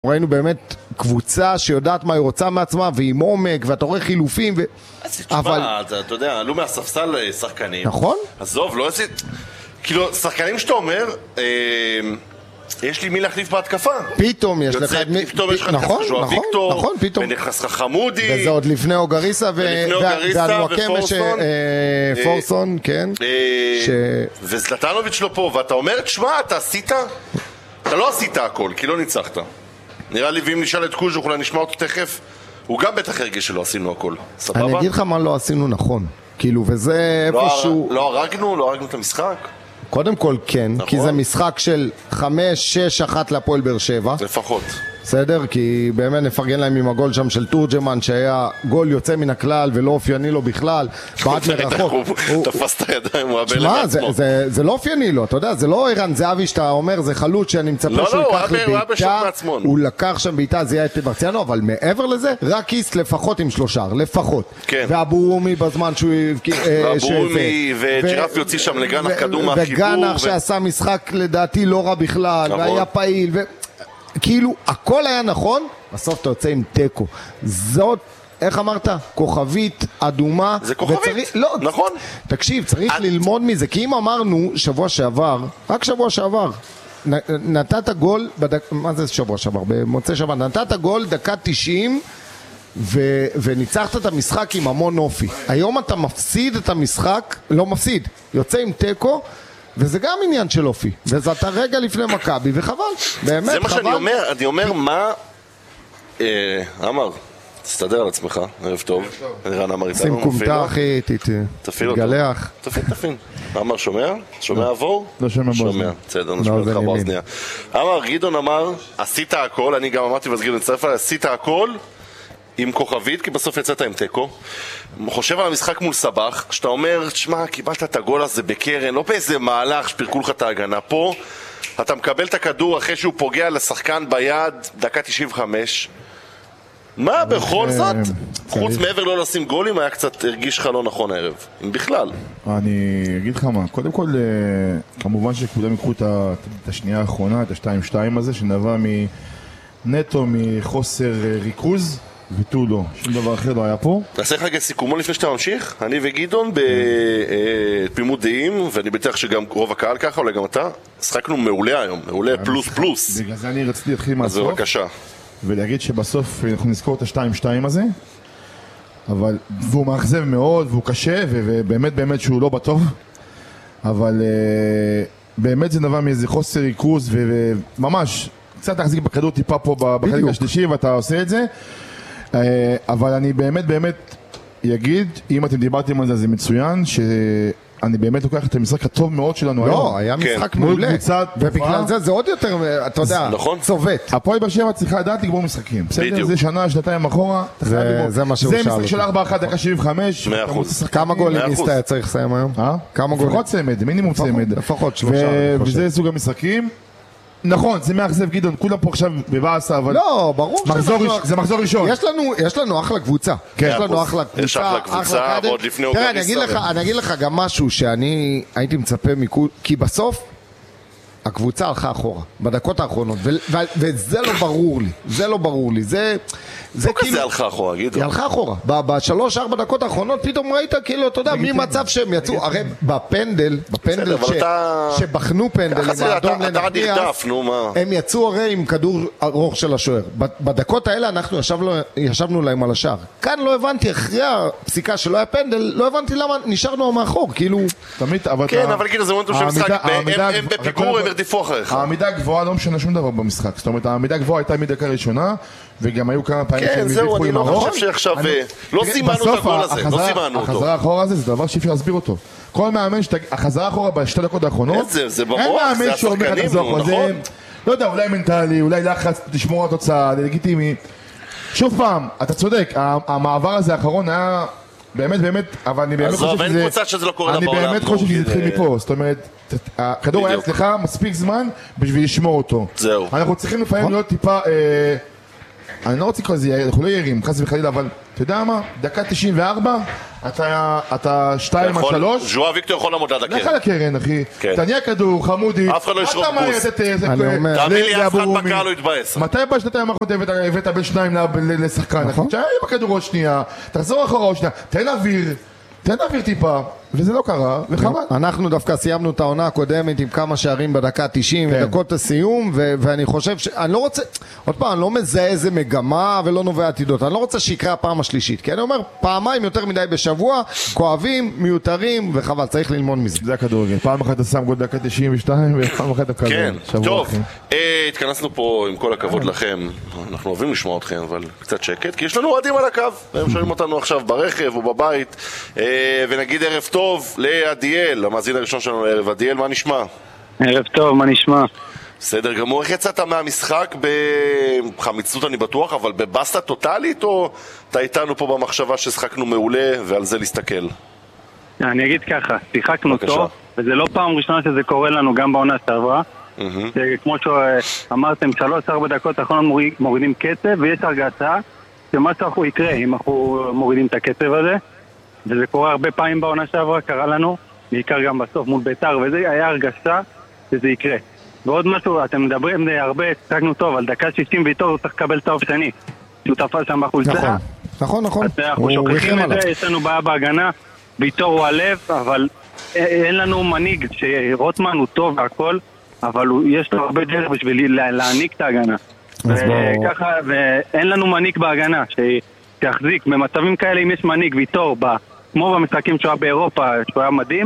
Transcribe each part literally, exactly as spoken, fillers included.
ראינו באמת קבוצה שיודעת מה היא רוצה מעצמה, ועם עומק, ואתה רואה חילופים ו... אבל... אתה יודע, עלו מהספסל שחקנים. נכון? עזוב, לא איזה... כאילו, שחקנים שאתה אומר, יש לי מי להחליף בהתקפה. פתאום יש לך... פתאום יש לך נכנס לך שואה ויקטור, ונכנס לך חמודי. וזה עוד לפני אוגריסה ופורסון. פורסון, כן. וזלטנוביץ' לא פה, ואתה אומר, תשמע, אתה עשית... אתה לא עשית הכל, כי לא ניצחת. נראה לי, ואם נשאל את קוז'וך, אולי נשמע אותו תכף, הוא גם בטח הרגיש שלא עשינו הכל. סבבה? אני אגיד לך מה לא עשינו נכון. כאילו, וזה איפשהו... לא הרגנו, לא הרגנו את המשחק? קודם כל כן, כי זה משחק של חמש, שש, אחת להפועל באר שבע. לפחות. בסדר? כי באמת נפרגן להם עם הגול שם של תורג'מן, שהיה גול יוצא מן הכלל ולא אופייני לו בכלל. בעט מרחוק. תפס את הידיים, הוא הבא שמה, זה לא אופייני לו, אתה יודע, זה לא ערן זהבי שאתה אומר, זה חלוץ שאני מצפה שהוא ייקח לביתה, הוא לקח שם ביתה, זה היה את מרציאנו, אבל מעבר לזה, רק איסט לפחות עם שלושה, לפחות. ואבורומי בזמן שהוא... ואבורומי וג'ירף יוציא שם לגנח כדור מהחיבור. וגנח שעשה משחק לדעתי לא רע בכלל, והיה פעיל ו... כאילו, הכל היה נכון, בסוף אתה יוצא עם טקו. זאת, איך אמרת? כוכבית, אדומה. זה כוכבית, וצריך, לא, נכון. תקשיב, צריך את... ללמוד מזה, כי אם אמרנו שבוע שעבר, רק שבוע שעבר, נ, נתת גול, בדק, מה זה שבוע שעבר? במוצא שעבר, נתת גול דקה תשעים, ו, וניצחת את המשחק עם המון אופי. היום אתה מפסיד את המשחק, לא מפסיד, יוצא עם טקו, וזה גם עניין של אופי, וזה אתה רגע לפני מכבי, וחבל, באמת חבל. זה מה שאני אומר, אני אומר מה... אמר, תסתדר על עצמך, ערב טוב. רן אמר איתנו, שים קומטה אחי, תתגלח. תפין, תפין. אמר, שומע? שומע עבור? לא שומע באוזניה. שומע, בסדר, נשמע אותך באוזניה. אמר, גדעון אמר, עשית הכל, אני גם אמרתי, ואז גדעון נצטרף עליי, עשית הכל, עם כוכבית, כי בסוף יצאת עם טקו. חושב על המשחק מול סבח, שאתה אומר, תשמע, קיבלת את הגול הזה בקרן, לא באיזה מהלך שפירקו לך את ההגנה. פה אתה מקבל את הכדור אחרי שהוא פוגע לשחקן ביד, דקה תשעים וחמש. מה בכל זאת? חוץ מעבר לא לשים גולים, היה קצת, הרגיש לך לא נכון הערב. אם בכלל. אני אגיד לך מה, קודם כל, כמובן שכולם יקחו את השנייה האחרונה, את ה-שתיים שתיים הזה, שנבע נטו מחוסר ריכוז. ותו לא, שום דבר אחר לא היה פה. תעשה לך רגע סיכומו לפני שאתה ממשיך. אני וגדעון בתמימות דעים, ואני בטח שגם רוב הקהל ככה, אולי גם אתה, שחקנו מעולה היום, מעולה פלוס פלוס. בגלל זה אני רציתי להתחיל מהסוף. אז בבקשה. ולהגיד שבסוף אנחנו נזכור את ה-שתיים שתיים הזה, אבל, והוא מאכזב מאוד, והוא קשה, ובאמת באמת שהוא לא בטוב, אבל באמת זה נבע מאיזה חוסר ריכוז, וממש, קצת להחזיק בכדור טיפה פה בחלק השלישי, ואתה עושה את זה. אבל אני באמת באמת אגיד, אם אתם דיברתם על זה, זה מצוין, שאני באמת לוקח את המשחק הטוב מאוד שלנו היום. לא, היה משחק מעולה, ובגלל זה זה עוד יותר, אתה יודע, צובט. הפועל באר שבע צריכה לדעת לגמור משחקים, בסדר? זה שנה, שנתיים אחורה, זה מה שהוא שאל. זה משחק של ארבע אחת, דקה שבעים וחמש. מאה אחוז. כמה גולים ניסתה היה צריך לסיים היום? כמה גולים? לפחות צמד, מינימום צמד. לפחות שלושה. וזה סוג המשחקים. נכון, זה מאכזב גדעון, כולם פה עכשיו בבאסה, אבל... לא, ברור זה מחזור ראשון. יש לנו אחלה קבוצה. יש לנו אחלה קבוצה. יש אחלה קבוצה, ועוד לפני תראה, אני אגיד לך גם משהו שאני הייתי מצפה מכול, כי בסוף הקבוצה הלכה אחורה, בדקות האחרונות, וזה לא ברור לי, זה לא ברור לי, זה... לא כזה הלכה אחורה, גדעון. היא הלכה אחורה, בשלוש, ארבע דקות האחרונות פתאום ראית כאילו, אתה יודע, ממצב שהם יצאו, הרי בפנדל, בפנדל שבחנו פנדל עם האדום לנחמיאס, הם יצאו הרי עם כדור ארוך של השוער. בדקות האלה אנחנו ישבנו להם על השער. כאן לא הבנתי, אחרי הפסיקה שלא היה פנדל, לא הבנתי למה נשארנו מאחור, כאילו... כן, אבל כאילו זה מונטו שמשחק, הם בפיגור, הם הרדיפו אחריך. העמידה הגבוהה לא משנה שום דבר במשחק. זאת אומרת, העמידה הגבוהה הייתה מדקה ראשונה, וגם היו כמה פעמים כן, זהו, אני לא חושב שעכשיו... לא סימנו את הגול הזה, לא סימנו אותו. החזרה האחורה הזה זה דבר שאי אפשר להסביר אותו. כל מאמן, החזרה האחורה בשתי דקות האחרונות, זה במוח, זה השחקנים, נכון? לא יודע, אולי מנטלי, אולי לחץ, תשמור התוצאה, לגיטימי. שוב פעם, אתה צודק, המעבר הזה האחרון היה באמת באמת, אבל אני באמת חושב שזה... אין קבוצה שזה לא קורה אני באמת חושב שזה התחיל מפה, זאת אומרת, הכדור היה אצלך מספיק זמן בשביל לשמור אותו. זהו. אנחנו צריכים לפעמים להיות טיפה... אני לא רוצה לקרוא לזה, אנחנו לא ירים, חס וחלילה, אבל אתה יודע מה? דקה תשעים וארבע, אתה שתיים עד שלוש. ז'ואר ויקטור יכול לעמוד עד הקרן. לך לקרן, אחי. תניע כדור, חמודי. אף אחד לא ישרוק בוס. תאמין לי, אף אחד בקהל לא יתבאס. מתי בשנתיים האחרונות הבאת בין שניים לשחקן? תשאר עם הכדור עוד שנייה, תחזור אחורה עוד שנייה, תן אוויר. תן אוויר טיפה, וזה לא קרה, וחבל. אנחנו דווקא סיימנו את העונה הקודמת עם כמה שערים בדקה תשעים, ודקות הסיום, ואני חושב ש... אני לא רוצה... עוד פעם, אני לא מזהה איזה מגמה ולא נובע עתידות. אני לא רוצה שיקרה הפעם השלישית, כי אני אומר, פעמיים יותר מדי בשבוע, כואבים, מיותרים, וחבל, צריך ללמוד מזה. זה הכדורגל. פעם אחת אתה שם גול דקה תשעים ושתיים, ופעם אחת אתה כזה. כן, טוב. התכנסנו פה, עם כל הכבוד לכם. אנחנו אוהבים לשמוע אתכם, אבל קצת שקט, כי יש לנו אוהדים על הקו. הם שומעים אותנו עכשיו ברכב או בבית. ונגיד ערב טוב לעדיאל, המאזין הראשון שלנו לערב. עדיאל, מה נשמע? ערב טוב, מה נשמע? בסדר גמור. איך יצאת מהמשחק? בחמיצות אני בטוח, אבל בבסטה טוטלית, או אתה איתנו פה במחשבה ששחקנו מעולה ועל זה להסתכל? אני אגיד ככה, שיחקנו טוב, וזה לא פעם ראשונה שזה קורה לנו גם בעונה שעברה. כמו שאמרתם, שלוש ארבע דקות אנחנו מורידים קצב, ויש הרגשה שמה שאנחנו יקרה אם אנחנו מורידים את הקצב הזה, וזה קורה הרבה פעמים בעונה שעברה, קרה לנו, בעיקר גם בסוף מול ביתר, וזה היה הרגשה שזה יקרה. ועוד משהו, אתם מדברים הרבה, שחקנו טוב, על דקה שישים ויתור הוא צריך לקבל טוב שני, שהוא תפס שם בחולצה. נכון, נכון, נכון. אז אנחנו שוכחים את זה, יש לנו בעיה בהגנה, ויתור הוא הלב, אבל אין לנו מנהיג, שרוטמן הוא טוב והכל, אבל יש לו הרבה דרך בשביל להעניק את ההגנה. וככה, ואין לנו מנהיג בהגנה, שיחזיק, במצבים כאלה אם יש מנהיג ויתור, כמו במשחקים שהוא היה באירופה, שהוא היה מדהים,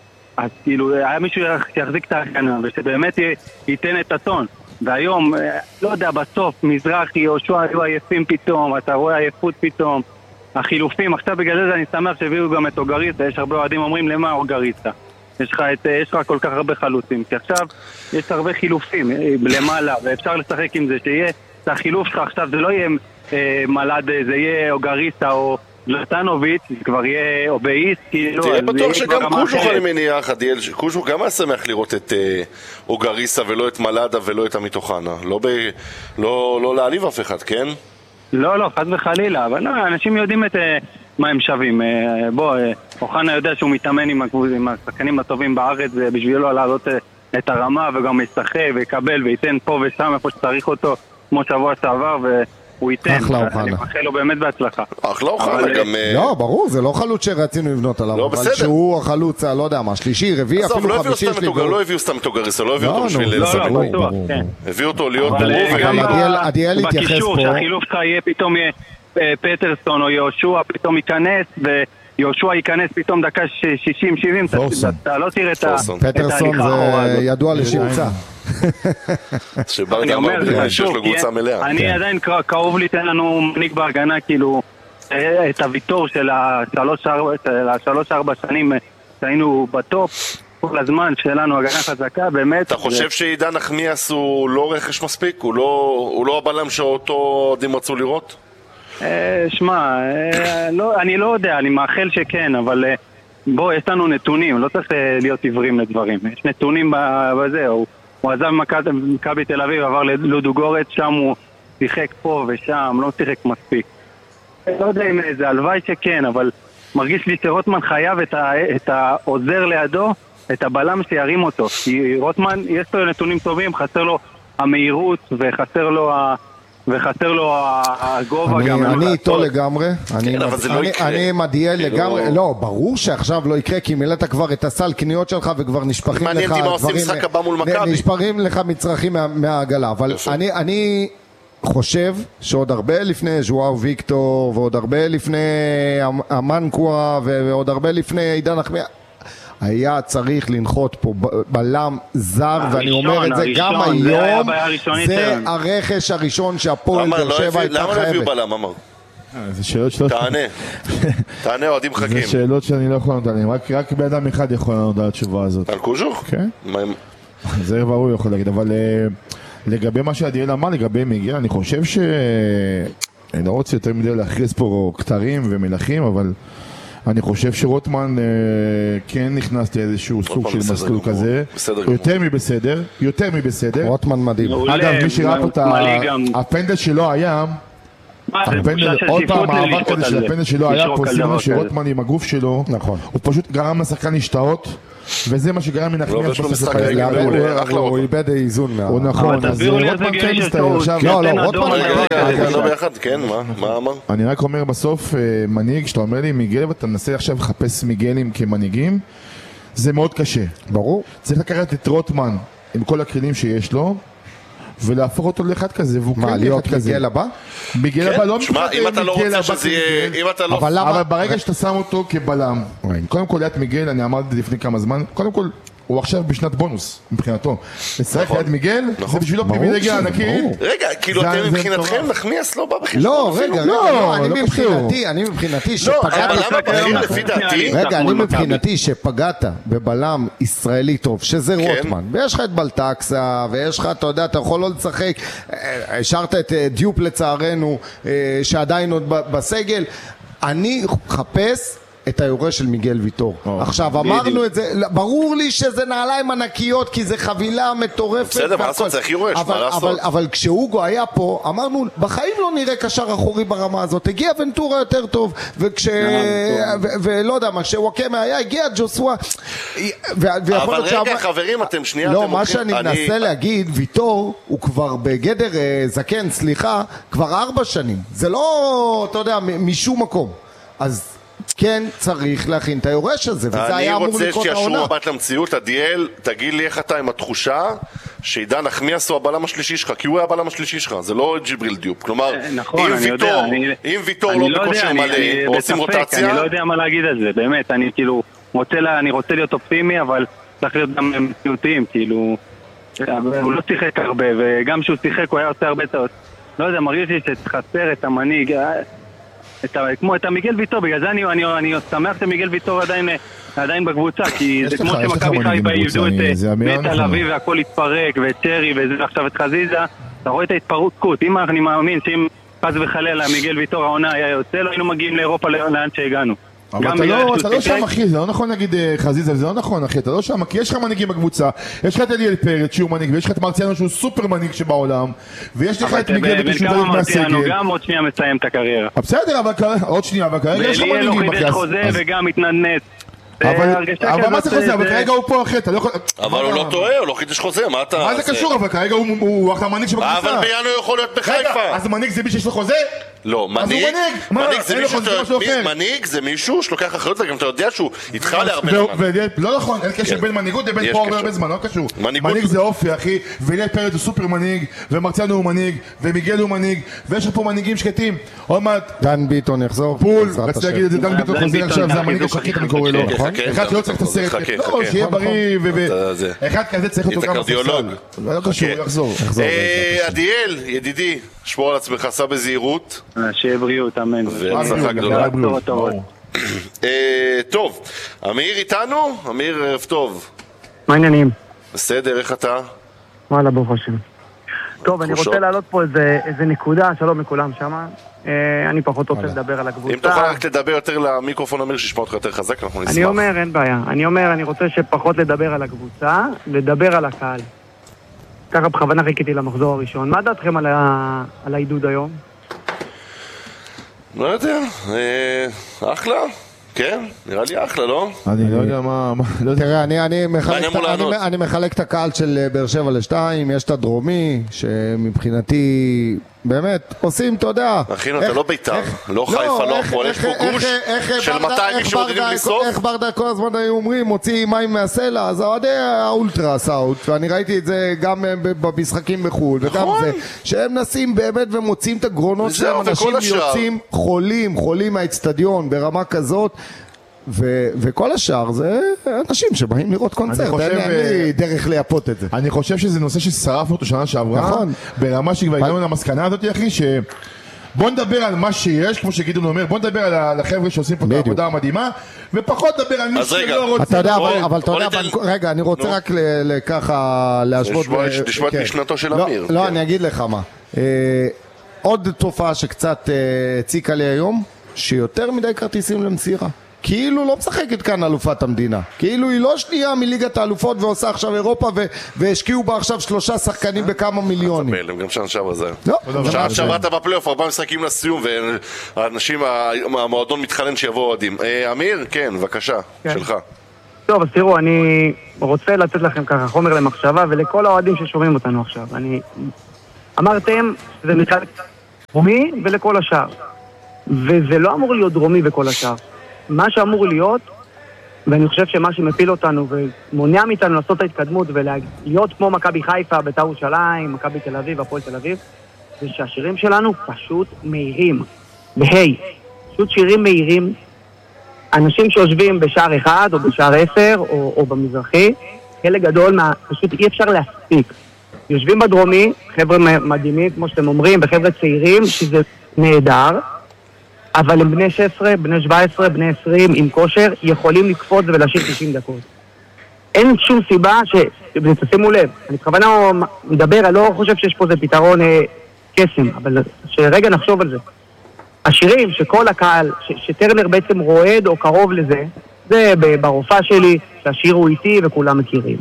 אז כאילו היה מישהו שיחזיק את ההגנה, ושבאמת ייתן את הטון. והיום, לא יודע, בסוף, מזרחי, יהושע היו עייפים פתאום, אתה רואה עייפות פתאום, החילופים, עכשיו בגלל זה אני שמח שהביאו גם את אוגריסטה, יש הרבה אוהדים אומרים למה אוגריסטה? יש לך, את, יש לך כל כך הרבה חלוצים, כי עכשיו יש הרבה חילופים למעלה, ואפשר לשחק עם זה, שיהיה את החילוף שלך עכשיו, זה לא יהיה אה, מלד, זה יהיה אוגריסטה או לטנוביץ', זה כבר יהיה או באיס, כאילו... תהיה בטוח שגם קושוך אני מניח, עדיאל, קושוך גם היה שמח לראות את אה, אוגריסטה ולא את מלדה ולא את המיתוחנה, לא, ב, לא, לא להעליב אף אחד, כן? לא, לא, חד וחלילה, אבל לא, אנשים יודעים את... אה, מה הם שווים. בוא, אוחנה יודע שהוא מתאמן עם השחקנים הטובים בארץ בשבילו לעלות את הרמה וגם ישחק ויקבל וייתן פה ושם איפה שצריך אותו כמו שבוע שעבר והוא ייתן. אחלה אוחנה. אני מאחל לו באמת בהצלחה. אחלה אוחנה גם... לא, ברור, זה לא חלוץ שרצינו לבנות עליו. אבל שהוא החלוץ, לא יודע מה, שלישי, רביעי, אפילו חמישי שלי. לא הביאו סתם את אוגריסטה, לא הביאו אותו בשביל... לא, לא, בטוח, כן. הביאו אותו להיות... עדיאל התייחס פה... שהחילוף שלך יהיה פתאום פטרסון או יהושע פתאום ייכנס ויהושע ייכנס פתאום דקה שישים שבעים, אתה לא תראה את ההליכה. פטרסון זה ידוע לשמצה. אני אומר, זה חשוב, אני עדיין קרוב לי, תן לנו מניק בהגנה, כאילו את הוויתור של השלוש ארבע שנים שהיינו בטופ כל הזמן שלנו הגנה חזקה, באמת. אתה חושב שעידן נחמיאס הוא לא רכש מספיק? הוא לא הבלם שאותו עודים רצו לראות? שמע, אני לא יודע, אני מאחל שכן, אבל בוא, יש לנו נתונים, לא צריך להיות עיוורים לדברים. יש נתונים בזה, הוא עזב מכבי תל אביב, עבר לדוגורץ, שם הוא שיחק פה ושם, לא שיחק מספיק. לא יודע אם זה הלוואי שכן, אבל מרגיש לי שרוטמן חייב את העוזר לידו, את הבלם שירים אותו. כי רוטמן, יש לו נתונים טובים, חסר לו המהירות וחסר לו ה... וחסר לו הגובה גם. אני איתו לגמרי, אני מדיע לגמרי, לא, ברור שעכשיו לא יקרה, כי מילאת כבר את הסל קניות שלך וכבר נשפכים לך נשפכים לך מצרכים מהעגלה, אבל אני חושב שעוד הרבה לפני ז'ואר ויקטור ועוד הרבה לפני המנקווה ועוד הרבה לפני עידן נחמיאס היה צריך לנחות פה בלם זר, ואני אומר את זה גם היום, זה הרכש הראשון שהפועל באר שבע הייתה חייבת. למה לא הביאו בלם, אמר? זה שאלות שלא... תענה, תענה, אוהדים חכים. זה שאלות שאני לא יכול לענות עליהן, רק באדם אחד יכול לענות על התשובה הזאת. על קוז'וך? כן. זה ברור יכול להגיד, אבל לגבי מה שעדיאל אמר, לגבי מגיע, אני חושב ש... אני לא רוצה יותר מדי להכריז פה כתרים ומלכים, אבל... אני חושב שרוטמן אה, כן נכנס לאיזשהו סוג של מסלול כזה, יותר מבסדר, יותר מבסדר. רוטמן מדהים. אגב, מי שראה פה את הפנדל שלו היה, עוד פעם, המאבק הזה של הפנדל שלו היה פה, שימו שרוטמן עם הגוף שלו, הוא פשוט גרם לשחקן להשתאות, וזה מה שגרם מנחמיאס בסוף הוא איבד איזון. הוא נכון, אז רוטמן כן מסתכל עכשיו. לא, לא, רוטמן לא ביחד, כן, מה אמר? אני רק אומר בסוף, מנהיג, שאתה אומר לי מיגל, ואתה מנסה עכשיו לחפש מיגלים כמנהיגים, זה מאוד קשה. ברור. צריך לקחת את רוטמן עם כל הכלים שיש לו, ולהפוך אותו לאחד כזה, והוא מה, להיות מיגל הבא? מיגל הבא לא משמע, אם אתה לא רוצה שזה יהיה, אם אתה לא... אבל ברגע שאתה שם אותו כבלם, קודם כל ליד מיגל, אני אמרתי לפני כמה זמן, קודם כל, הוא עכשיו בשנת בונוס, מבחינתו. לשחק ליד מיגל, זה בשבילו פריבילגיה ענקית. רגע, כאילו אתם מבחינתכם, נחמיאס לא בא בחשבון. לא, רגע, לא, אני מבחינתי, אני מבחינתי שפגעת... רגע, אני מבחינתי שפגעת בבלם ישראלי טוב, שזה רוטמן, ויש לך את בלטקסה, ויש לך, אתה יודע, אתה יכול לא לשחק, השארת את דיופ לצערנו, שעדיין עוד בסגל, אני חפש את היורש של מיגל ויטור. עכשיו אמרנו את זה, ברור לי שזה נעליים ענקיות כי זה חבילה מטורפת. בסדר, מה לעשות, צריך יורש, מה לעשות? אבל כשהוגו היה פה, אמרנו, בחיים לא נראה קשר אחורי ברמה הזאת. הגיע ונטורה יותר טוב, וכש... ולא יודע מה, כשוואקמה היה, הגיע ג'וסווה. אבל רגע, חברים, אתם שנייה... לא, מה שאני מנסה להגיד, ויטור הוא כבר בגדר זקן, סליחה, כבר ארבע שנים. זה לא, אתה יודע, משום מקום. אז... כן, צריך להכין את היורש הזה, וזה היה אמור לקרות העונה. אני רוצה שישרו מבט למציאות. עדיאל, תגיד לי איך אתה עם התחושה שעידן נחמיאס הוא הבלם השלישי שלך, כי הוא היה הבלם השלישי שלך, זה לא ג'יבריל דיופ. כלומר, אם ויטור לא בכושר מלא, או עושים רוטציה... אני לא יודע מה להגיד על זה, באמת, אני כאילו, אני רוצה להיות אופטימי, אבל צריך להיות גם מציאותיים, כאילו, הוא לא שיחק הרבה, וגם שהוא שיחק הוא היה עושה הרבה טעות. לא יודע, מרגיש לי שחסר את המנהיג, את, כמו את המיגל ויטור, בגלל זה אני, אני, אני שמח שמיגל ויטור עדיין, עדיין בקבוצה, כי זה כמו שמכבי חיפה יבדו את תל אביב והכל התפרק, ואת צ'רי ועכשיו את חזיזה, אתה רואה את ההתפרקות. אם אני מאמין שאם פס וחלילה מיגל ויטור העונה היה יוצא, לא היינו מגיעים לאירופה לאן שהגענו. אבל אתה לא, אתה לא שם אחי, זה לא נכון להגיד חזיזה, זה לא נכון אחי, אתה לא שם, כי יש לך מנהיגים בקבוצה, יש לך את אליאל פרץ שהוא מנהיג, ויש לך את מרציאנו שהוא סופר מנהיג שבעולם, ויש לך את מיגל ושהוא דרך מהסגל. גם עוד שנייה מסיים את הקריירה. בסדר, אבל עוד שנייה, אבל כרגע יש לך מנהיגים. ואליאל הוחיד את חוזה וגם מתנדנס. אבל מה זה חוזה? אבל כרגע הוא פה אחי, אתה לא יכול... אבל הוא לא טועה, הוא לא חידש חוזה, מה אתה... מה זה קשור? אבל כרגע הוא אחלה מנהיג שבקבוצה. אבל בינואר יכול להיות בחיפה. אז מנהיג זה מי שיש לו חוזה? לא, מנהיג, מנהיג זה מישהו, מנהיג זה מישהו שלוקח אחריות, וגם אתה יודע שהוא איתך להרבה זמן. לא נכון, אין קשר בין מנהיגות לבין פה הרבה זמן, לא קשור. מנהיג זה אופי, אחי, ואליאל פרץ הוא סופר מנהיג, ומרציאנו הוא מנהיג, ומיגל הוא מנהיג, ויש פה מנהיגים שקטים. עוד מעט, דן ביטון יחזור. פול, רציתי להגיד את זה, דן ביטון חוזר עכשיו, זה המנהיג השקית אני קורא לו. אחד לא צריך את הסרט, לא, שיהיה בריא, ואחד כזה צריך אותו גם בספסל. לא קשור, יחזור. עדיאל, ידידי, שמור על עצמך, סע בזהירות. שיהיה בריאות, אמן. והצלחה גדולה. טוב, אמיר איתנו? אמיר, ערב טוב. מה העניינים? בסדר, איך אתה? וואלה, ברוך השם. טוב, אני רוצה להעלות פה איזה נקודה, שלום לכולם שמה. אני פחות רוצה לדבר על הקבוצה. אם תוכל רק לדבר יותר למיקרופון, אמיר, שישמע אותך יותר חזק, אנחנו נשמח. אני אומר, אין בעיה. אני אומר, אני רוצה שפחות לדבר על הקבוצה, לדבר על הקהל. ככה בכוונה חיכיתי למחזור הראשון. מה דעתכם על העידוד היום? לא יודע, אחלה, כן, נראה לי אחלה, לא? אני לא יודע מה... תראה, אני מחלק את הקהל של באר שבע לשתיים, יש את הדרומי, שמבחינתי באמת עושים, אתה יודע... אחינו, אתה לא בית"ר, לא חיפה, לא הפועל, יש פה גוש של מאתיים איש שמודדים לסוף. איך ברדה כל הזמן היו אומרים, מוציא מים מהסלע, אז אוהדי האולטרה סאוט, ואני ראיתי את זה גם במשחקים בחו"ל, וגם זה, שהם נסים באמת ומוצאים את הגרונות שלהם, אנשים יוצאים חולים, חולים מהאצטדיון ברמה כזאת, וכל השאר זה אנשים שבאים לראות קונצרט, אין לי דרך לייפות את זה. אני חושב שזה נושא ששרפנו אותו שנה שעברה, ברמה שכבר הגענו למסקנה הזאת, אחי, ש... בוא נדבר על מה שיש, כמו שגידון אומר, בוא נדבר על החבר'ה שעושים פה את העבודה המדהימה, ופחות נדבר על מי שלא רוצה. אתה יודע, אבל אתה יודע, רגע, אני רוצה רק ככה להשוות... לשמוע את משנתו של אמיר. לא, אני אגיד לך מה. עוד תופעה שקצת הציקה לי היום, שיותר מדי כרטיסים למסירה. כאילו לא משחקת כאן אלופת המדינה, כאילו היא לא שנייה מליגת האלופות ועושה עכשיו אירופה ו- והשקיעו בה עכשיו שלושה שחקנים בכמה מיליונים. הם גם שנה שעברה זה. לא, שנה שעברה אתה בפלייאוף, ארבעה משחקים לסיום והאנשים, המועדון מתחנן שיבואו אוהדים. אמיר, כן, בבקשה, שלך. טוב, אז תראו, אני רוצה לתת לכם ככה חומר למחשבה ולכל האוהדים ששומעים אותנו עכשיו. אני... אמרתם שזה מתחלק דרומי ולכל השאר. וזה לא אמור להיות דרומי וכל השאר. מה שאמור להיות, ואני חושב שמה שמפיל אותנו ומונע מאיתנו לעשות את ההתקדמות ולהיות כמו מכבי חיפה, בית"ר ירושלים, מכבי תל אביב, הפועל תל אביב, זה שהשירים שלנו פשוט מהירים. בהי, פשוט שירים מהירים. אנשים שיושבים בשער אחד או בשער עשר או, או במזרחי, חלק גדול מה, פשוט אי אפשר להספיק. יושבים בדרומי, חבר'ה מדהימים, כמו שאתם אומרים, וחבר'ה צעירים, שזה נהדר, אבל הם בני שש עשרה, בני שבע עשרה, בני עשרים, עם כושר, יכולים לקפוץ ולהשאיר תשעים דקות. אין שום סיבה ש... תשימו לב, אני בכוונה מדבר, אני לא חושב שיש פה זה פתרון אה, קסם, אבל שרגע נחשוב על זה. השירים שכל הקהל, ש- שטרנר בעצם רועד או קרוב לזה, זה ברופאה שלי, שהשיר הוא איתי וכולם מכירים.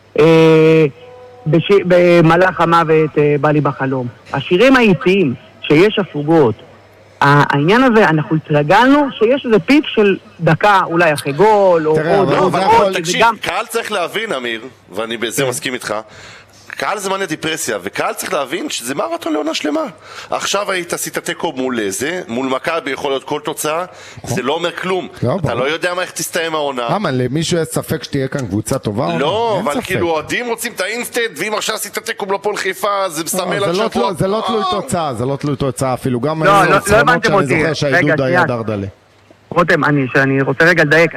אה, בש... במלאך המוות אה, בא לי בחלום. השירים האיטיים, שיש הפוגות, העניין הזה, אנחנו התרגלנו שיש איזה פיק של דקה, אולי אחרי גול, או עוד, לא, אבל עוד, תקשיב, קהל צריך להבין, אמיר, ואני בזה מסכים איתך, קהל זה מניה דיפרסיה, וקהל צריך להבין שזה מרתון לעונה שלמה. עכשיו היית עשית תיקו מול זה, מול מכבי יכול להיות כל תוצאה, זה לא אומר כלום. אתה לא יודע מה איך תסתיים העונה. למה, למישהו יש ספק שתהיה כאן קבוצה טובה? לא, אבל כאילו אוהדים רוצים את האינסטנט, ואם עכשיו עשית תיקו מול הפועל חיפה, זה מסמל על שבוע. זה לא תלוי תוצאה, זה לא תלוי תוצאה אפילו. גם לא הבנתם אותי. שאני זוכר שהעידוד היה דרדלה. רותם, אני רוצה רגע לדייק,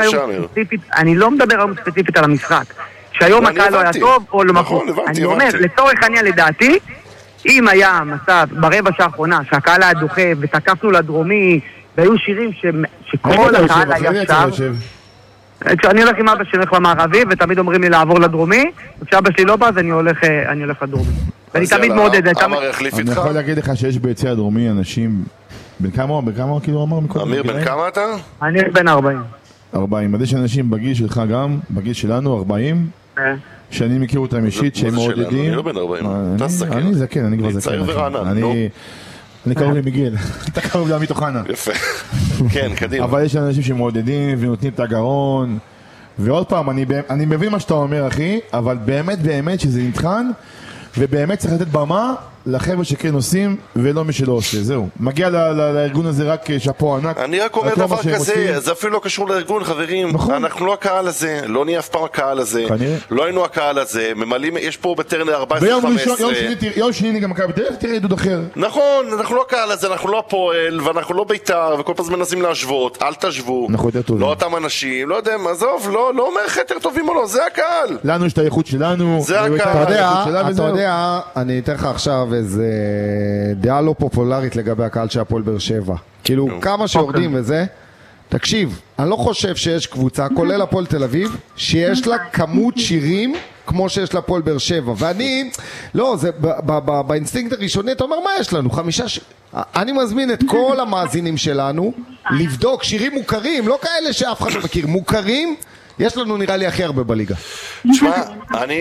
אני לא מדבר היום ספציפית על המשחק. שהיום הקהל לא היה טוב או לא מקום. אני אומר, לצורך העניין לדעתי, אם היה מצב ברבע שעה האחרונה שהקהל היה דוחה ותקפנו לדרומי והיו שירים שכל הקהל היה שר, כשאני הולך עם אבא שלי הולך למערבי ותמיד אומרים לי לעבור לדרומי, וכשאבא שלי לא בא אז אני הולך לדרומי. ואני תמיד מעודד. אני יכול להגיד לך שיש ביציע הדרומי אנשים, בן כמה בן כמה כאילו אמר מקודם? אמיר, בן כמה אתה? אני בן ארבעים. ארבעים, אז יש אנשים בגיל שלך גם, בגיל שלנו ארבעים, שאני מכיר אותם אישית, שהם מעודדים. אני לא בן ארבעים, אתה זקן. אני זקן, אני כבר זקן. צעיר ורענן, אני קרוב למיגל, אתה קרוב לעמית אוחנה. יפה, כן, קדימה. אבל יש אנשים שמעודדים ונותנים את הגרון, ועוד פעם, אני מבין מה שאתה אומר אחי, אבל באמת באמת שזה נטחן, ובאמת צריך לתת במה לחבר'ה שכן עושים ולא מי שלא עושה, זהו. מגיע לארגון הזה רק שפו ענק. אני רק אומר דבר כזה, זה אפילו לא קשור לארגון, חברים. אנחנו לא הקהל הזה, לא נהיה אף פעם הקהל הזה, לא היינו הקהל הזה, ממלאים, יש פה בטרנר ארבע עשרה חמש עשרה. יום שני גם מכבי תל אביב, תראה עידוד אחר. נכון, אנחנו לא הקהל הזה, אנחנו לא הפועל, ואנחנו לא בית"ר, וכל פעם מנסים להשוות, אל תשוו. לא אותם אנשים, לא יודע, עזוב, לא אומר איך יותר טובים או לא, זה הקהל. לנו יש את האיכות שלנו. זה הקהל. אתה יודע, אני אתן לך עכשיו איזה דעה לא פופולרית לגבי הקהל של הפועל באר שבע. כאילו, כמה שיורדים וזה, תקשיב, אני לא חושב שיש קבוצה, כולל הפועל תל אביב, שיש לה כמות שירים כמו שיש לפועל באר שבע. ואני, לא, זה באינסטינקט הראשוני, אתה אומר, מה יש לנו? חמישה ש... אני מזמין את כל המאזינים שלנו לבדוק שירים מוכרים, לא כאלה שאף אחד לא מכיר, מוכרים, יש לנו נראה לי הכי הרבה בליגה. תשמע, אני,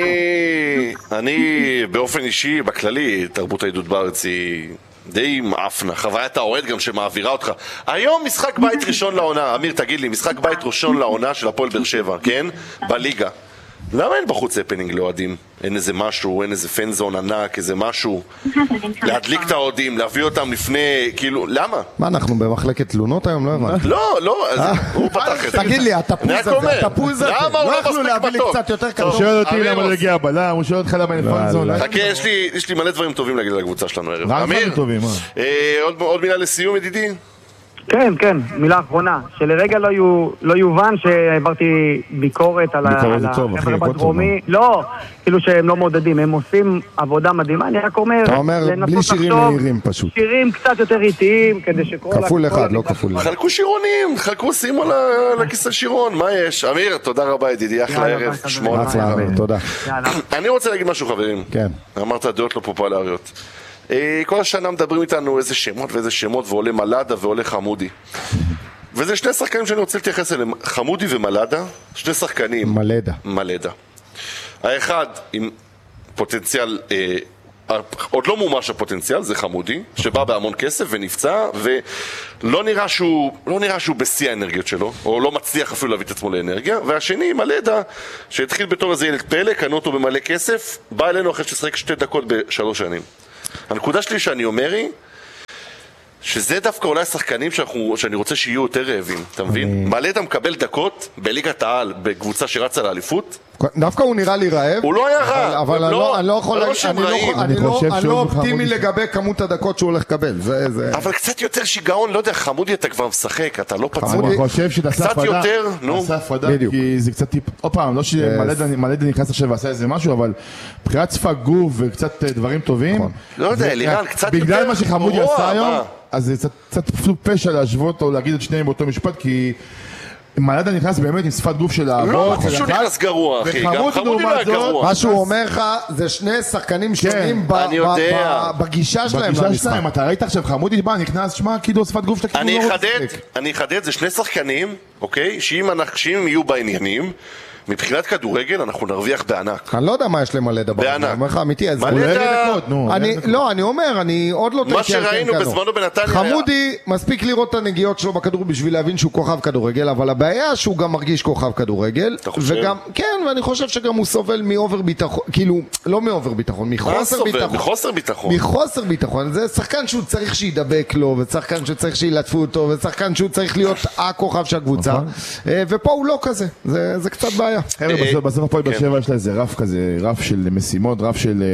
אני באופן אישי, בכללי, תרבות העידוד בארץ היא די מאפנה, חוויית האוהד גם שמעבירה אותך. היום משחק בית ראשון לעונה, אמיר תגיד לי, משחק בית ראשון לעונה של הפועל באר שבע, כן? בליגה. למה אין בחוץ הפנינג לאוהדים? אין איזה משהו, אין איזה פנזון ענק, איזה משהו להדליק את האוהדים, להביא אותם לפני, כאילו, למה? מה, אנחנו במחלקת תלונות היום? לא הבנתי. לא, לא, הוא פתח את זה. תגיד לי, התפוז הזה, התפוז הזה, לא יכלו להביא לי קצת יותר קרוב. הוא שואל אותי למה לא הגיע הבלם, הוא שואל אותך למה אין פנזון. חכה, יש לי מלא דברים טובים להגיד על הקבוצה שלנו הערב. רק דברים טובים, עוד מילה לסיום, ידידי? כן, כן, מילה אחרונה, שלרגע לא יובן שהעברתי ביקורת על החבר'ה בדרומי, לא, כאילו שהם לא מעודדים, הם עושים עבודה מדהימה, אני רק אומר, אתה אומר, בלי שירים מהירים פשוט. שירים קצת יותר איטיים, כדי שכל... כפול אחד, לא כפול אחד. חלקו שירונים, חלקו שימו לכיס השירון, מה יש? אמיר, תודה רבה ידידי, אחלה ערב, שמונה. אחלה אמיר, תודה. אני רוצה להגיד משהו חברים, אמרת דעות לא פופולריות. כל השנה מדברים איתנו איזה שמות ואיזה שמות, ועולה מלאדה ועולה חמודי. וזה שני שחקנים שאני רוצה להתייחס אליהם, חמודי ומלדה, שני שחקנים. מלדה. מלדה. האחד עם פוטנציאל, אה, עוד לא מומש הפוטנציאל, זה חמודי, שבא בהמון כסף ונפצע, ולא נראה שהוא, לא נראה שהוא בשיא האנרגיות שלו, או לא מצליח אפילו להביא את עצמו לאנרגיה, והשני, מלדה, שהתחיל בתור איזה ילד פלא, קנו אותו במלא כסף, בא אלינו אחרי ששחק שתי דקות בשלוש שנים. הנקודה שלי שאני אומר היא, שזה דווקא אולי שחקנים שאנחנו, שאני רוצה שיהיו יותר רעבים, אתה מבין? מלדה מקבל דקות בליגת העל, בקבוצה שרצה לאליפות. דווקא הוא נראה לי רעב. הוא לא היה רע. אבל אני לא יכול להגיד, אני לא אופטימי לגבי כמות הדקות שהוא הולך לקבל. אבל קצת יותר שיגעון, לא יודע, חמודי אתה כבר משחק, אתה לא פצוע. אני חושב שתעשה הפרדה, תעשה הפרדה, כי זה קצת טיפ, עוד פעם, לא שמלדה נכנס עכשיו ועשה איזה משהו, אבל בחירת שפת גוף וקצת דברים טובים. לא יודע, לירן, קצת יותר. בגלל מה שחמודי עשה היום, אז זה קצת פשע להשוות או להגיד את שניהם באותו משפט, כי מלדה נכנס באמת עם שפת גוף של האבות. לא, לא חשוב נכנס גרוע, אחי. גם חמודי לא היה גרוע. מה שהוא אומר לך, זה שני שחקנים שונים בגישה שלהם למשחק. אתה ראית עכשיו, חמודי בא, נכנס, שמה, כאילו שפת גוף שאתה כאילו לא רוצה. אני אחדד, זה שני שחקנים, אוקיי? שאם הם יהיו בעניינים, מבחינת כדורגל אנחנו נרוויח בענק. אני לא יודע מה יש למלדה בענק. בענק. אני אומר לך אמיתי, אז מלדה... לא, אני אומר, אני עוד לא... מה שראינו בזמנו בנתניה... חמודי מספיק לראות את הנגיעות שלו בכדור בשביל להבין שהוא כוכב כדורגל, אבל הבעיה שהוא גם מרגיש כוכב כדורגל. אתה חושב? וגם, כן, ואני חושב שגם הוא סובל מאובר ביטחון, כאילו, לא מאובר ביטחון, מחוסר ביטחון. מחוסר ביטחון. מחוסר ביטחון. זה שחקן שהוא צריך שידבק לו, ושחקן שהוא צריך שילטפו אותו, ושחקן שהוא צריך להיות הכוכב של הקבוצה. ופה הוא לא כזה. זה, זה קצת בעיה. בסוף הפועל באר שבע יש לה איזה רף כזה, רף של משימות, רף של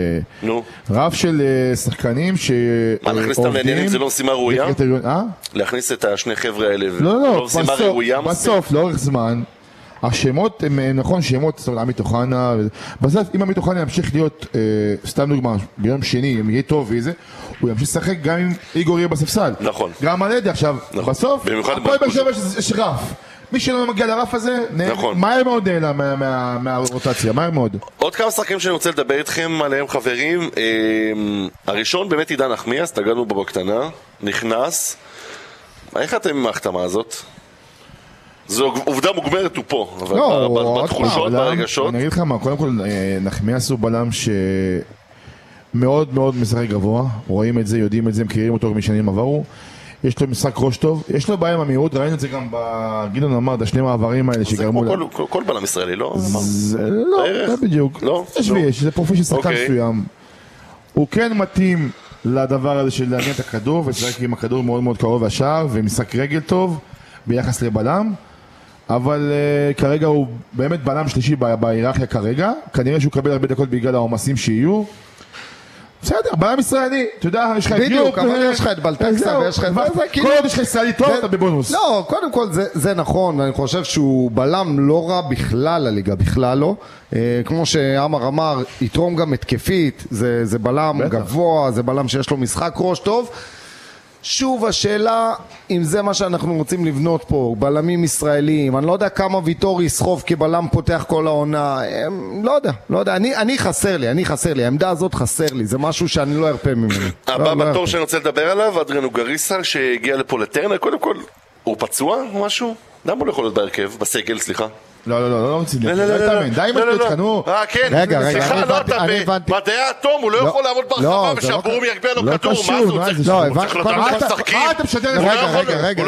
רף של שחקנים מה, להכניס אותם לעניינים זה לא משימה ראויה? להכניס את השני חבר'ה האלה לא, לא, בסוף, לאורך זמן השמות הם נכון, שמות עמית אוחנה, בסוף אם עמית אוחנה ימשיך להיות סתם דוגמה, ביום שני אם יהיה טוב ואיזה, הוא ימשיך לשחק גם אם איגור יהיה בספסל. נכון. גם מלדה עכשיו, בסוף הפועל באר שבע יש רף, מי שלא מגיע לרף הזה, מהר מאוד נעלה מהרוטציה, מהר מאוד. עוד כמה שחקים שאני רוצה לדבר איתכם עליהם חברים. הראשון באמת עידן נחמיאס, תגענו בו בקטנה, נכנס. איך אתם עם ההחתמה הזאת? זו עובדה מוגמרת הוא פה, אבל בתחושות, ברגשות. אני אגיד לך מה, קודם כל נחמיאס הוא בלם שמאוד מאוד משחק גבוה, רואים את זה, יודעים את זה, מכירים אותו משנים עברו. יש לו משחק ראש טוב, יש לו בעיה עם המהירות, ראינו את זה גם בגילון אמר, את השני מעברים האלה שגרמו לה. זה כמו כל בלם ישראלי, לא? לא, לא בדיוק. יש ויש, זה פרופיל של שחקן מסוים. הוא כן מתאים לדבר הזה של להניע את הכדור, וצריך עם הכדור מאוד מאוד קרוב לשער, ומשחק רגל טוב ביחס לבלם, אבל כרגע הוא באמת בלם שלישי בהיררכיה כרגע, כנראה שהוא קבל הרבה דקות בגלל העומסים שיהיו. בסדר, בלם ישראלי, אתה יודע, יש לך את בדיוק, אבל יש לך את בלטקסה ויש לך את... כל עוד יש לך ישראלי טוב, אתה בבונוס. לא, קודם כל זה נכון, אני חושב שהוא בלם לא רע בכלל לליגה, בכלל לא. כמו שאמר אמר, יתרום גם התקפית, זה בלם גבוה, זה בלם שיש לו משחק ראש טוב. שוב השאלה אם זה מה שאנחנו רוצים לבנות פה, בלמים ישראלים, אני לא יודע כמה ויטור יסחוב כבלם פותח כל העונה, לא יודע, לא יודע, אני, אני חסר לי, אני חסר לי, העמדה הזאת חסר לי, זה משהו שאני לא ארפה ממנו. הבא בתור שאני רוצה לדבר עליו, אדריאן אוגריסה שהגיע לפה לטרנר, קודם כל, הוא פצוע או משהו? למה הוא לא יכול להיות בהרכב? בסגל, סליחה. לא, לא, לא, לא רציני. די עם השפט, נו. אה, כן. רגע, רגע, סליחה, לא, אתה במדעי האטום, הוא לא יכול לעמוד ברחבה ושהבורום יגביה לו כדור. מה זה? לא, הוא צריך לתת לך משחקים. מה אתה משדר? רגע, רגע, רגע,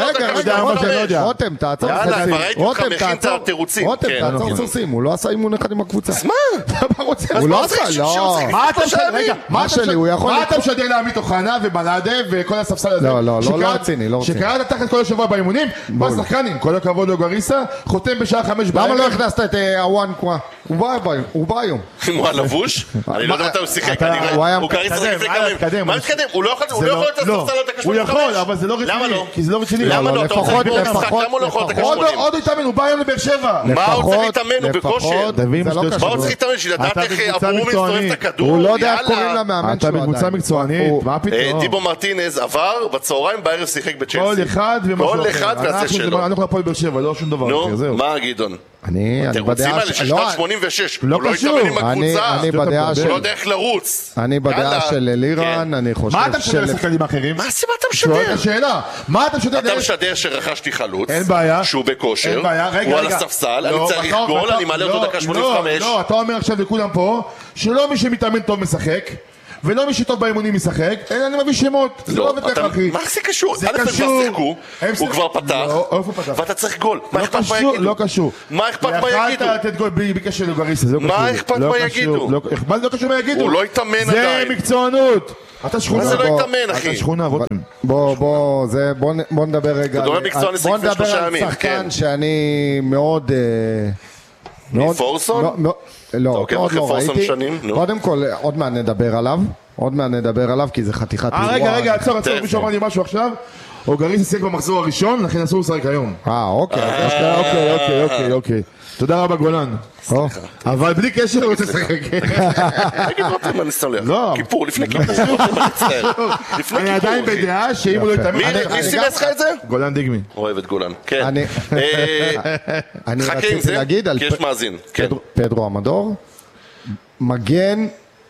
רגע, רותם, תעצור סוסים. רותם, תעצור. רותם, תעצור סוסים. הוא לא עשה אימון אחד עם הקבוצה. אז מה? הוא לא עשה, לא. מה אתה משדר? רגע, מה שלי, הוא יכול... מה אתה משדר לעמית אוחנה ובלדה וכל הספסל הזה? לא, לא, לא רציני, לא רציני. שקראת תחת כל השבוע באימונים, בא שחקנים, כל הכבוד לאוגריסה, חותם בשעה חמש בערב. למה לא הכנסת את הוואן קווה? הוא בא היום. הוא הלבוש? אני לא יודע מתי הוא שיחק. הוא קריסה לפני כמה... מה מתקדם? הוא לא יכול להיות הספסל על הקשור. הוא יכול, אבל זה לא רציני. למה לא? כי זה לא רציני. למה לא? אתה רוצה לגמור משחק, למה הוא לא יכול להיות הקשור? עוד יתאמן, הוא בא היום לבאר שבע. מה הוא צריך להתאמן? הוא בכושר. מה הוא צריך להתאמן? שלדעת איך הבורום מסתובב את הכדור? הוא לא יודע איך קוראים למאמן שלו עדיין. אתה בקבוצה מקצוענית, מה פתאום? דיבו מרטינז עבר, בצהריים בערב שיחק בצ'לסי. כל אחד ומשהו אחר. כל אחד והצה שלו. אנחנו הפועל באר שבע, לא שום דבר. נו, מה גדעון? אני, אני רוצים בדעה האלה של שנת שמונים ושש, לא הוא לא קשור. התאמן עם אני, הקבוצה, אני בדעה הוא של... לא יודע איך לרוץ. אני בדעה של אלירן, אני חושב מה אתה משדר לשחקנים אחרים? מה הסיבה אתה שואל משדר? את השאלה, מה אתה משדר? אתה משדר שרכשתי חלוץ, אין בעיה. שהוא בכושר, אין בעיה, רגע, הוא על רגע. הספסל, אני לא, צריך אתה- גול, אתה- אני מעלה לא, אותו דקה שמונים וחמש. לא, לא, אתה אומר עכשיו לכולם פה, שלא מי שמתאמן טוב משחק, ולא מי שטוב באימונים משחק, אלא אני מביא שמות. זה לא עובד אתה- ככה, אחי. מה זה קשור? זה א' הם כבר קשור. שיחקו, הם הוא שיחקו. כבר פתח, לא, איפה הוא פתח? ואתה צריך גול. מה לא אכפת מה קשור, יגידו? לא קשור. מה אכפת מה יכלת יגידו? לתת גול בלי קשר לגריסה, זה לא קשור. מה אכפת לא מה קשור, יגידו? לא- מה זה לא קשור מה יגידו? הוא לא התאמן זה עדיין. מקצוענות. אתה שכונה. מה זה לא בוא, התאמן, אחי? אתה שכונה, רותם. בוא, בוא, זה, בוא, נ- בוא נדבר רגע, אתה דובר על- מקצוע על- נסיק בוא לפני נדבר שלושה על ימים, שחקן כן. שאני מאוד, אה, מאוד, פורסון? מאוד- מאוד- לא, עוקב עוד אחרי לא פורסון ראיתי, שנים? נו. קודם כל, עוד מעט נדבר עליו, עוד מעט נדבר עליו, כי זה חתיכת אה, רגע, רגע, עצור, עצור, תכף. מישהו אמר לי משהו עכשיו. אוגריס שיחק במחזור הראשון, לכן אסור לשחק היום. אה, אוקיי, אוקיי, אוקיי, אוקיי, אוקיי, אוקיי. תודה רבה גולן. או, אבל בלי קשר הוא רוצה לשחק. תגיד רותם, אני סתם ליח. לא. כיפור, לפני כיפור. רותם, אני מצטער. לפני אני כיפור, עדיין אחי. בדעה שאם הוא לא יתאמן... מי אני- מי אני סימס גם- לך את זה? גולן דיגמי. אוהב את גולן. כן. אני- אה, אני חכה עם רציתי זה, להגיד על כי יש פ- מאזין. כן. פדרו- פדרו המדור, מגן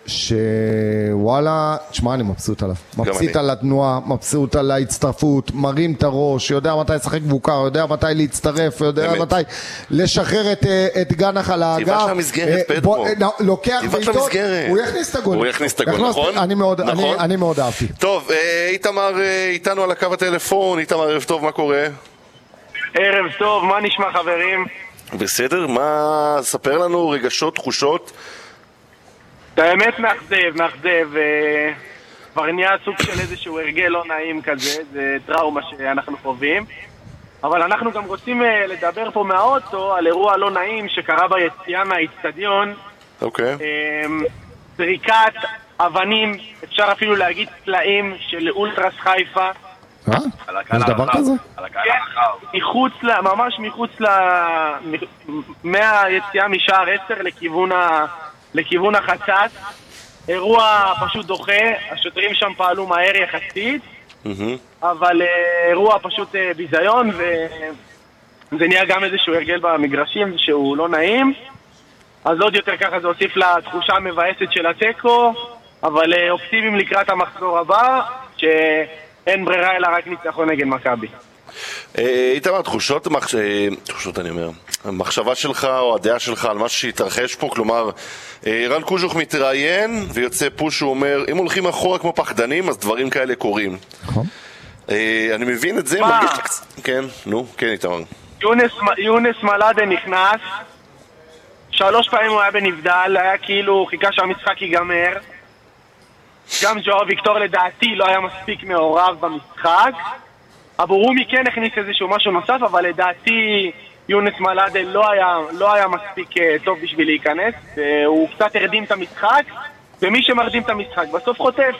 שוואלה, תשמע, אני מבסוט עליו. מבסוט אני. על התנועה, מבסוט על ההצטרפות, מרים את הראש, יודע מתי לשחק מבוקר, יודע מתי להצטרף, יודע באמת. מתי לשחרר את, אה, את גנח על האגף. תיבט למסגרת, אה, פדרו. בוא, אה, לוקח תיבט בעיטות, למסגרת. הוא יכניס את הגול. הוא יכניס את הגול, יכניס- נכון? אני מאוד, אני- נכון. אני מאוד אהבתי. טוב, אה, איתמר אה, איתנו על הקו הטלפון. איתמר, ערב טוב, מה קורה? ערב טוב, מה נשמע חברים? בסדר? מה... ספר לנו רגשות, תחושות. האמת מאכזב, מאכזב, אה, כבר נהיה סוג של איזשהו הרגל לא נעים כזה, זה טראומה שאנחנו חווים. אבל אנחנו גם רוצים אה, לדבר פה מהאוטו על אירוע לא נעים שקרה ביציאה מהאיצטדיון. אוקיי. אה, זריקת אבנים, אפשר אפילו להגיד צלעים של אולטרס חיפה. אה? יש דבר כזה? כן, מחוץ ל... ממש מחוץ ל... מהיציאה משער עשר לכיוון ה... לכיוון החצץ. אירוע פשוט דוחה, השוטרים שם פעלו מהר יחסית, אבל אה, אירוע פשוט אה, ביזיון, וזה נהיה גם איזשהו הרגל במגרשים שהוא לא נעים. אז עוד יותר ככה זה הוסיף לתחושה המבאסת של הטקו, אבל אה, אופטימיים לקראת המחזור הבא, שאין ברירה אלא רק ניצחון נגד מכבי. אה, איתמר, תחושות, מחש- אה, תחושות אני אומר, המחשבה שלך או הדעה שלך על משהו שהתרחש פה, כלומר, אה, רן קוז'וך מתראיין ויוצא פוש, הוא אומר, אם הולכים אחורה כמו פחדנים, אז דברים כאלה קורים. נכון. אה, אני מבין את זה, מה? מרגיש לי קצת... כן, נו, כן איתמר. יונס, יונס מלאדה נכנס, שלוש פעמים הוא היה בנבדל, היה כאילו חיכה שהמשחק ייגמר. גם ג'ואר ויקטור לדעתי לא היה מספיק מעורב במשחק. אבו רומי כן הכניס איזשהו משהו נוסף, אבל לדעתי יונס מלאדה לא היה, לא היה מספיק uh, טוב בשביל להיכנס. uh, הוא קצת הרדים את המשחק, ומי שמרדים את המשחק בסוף חוטף.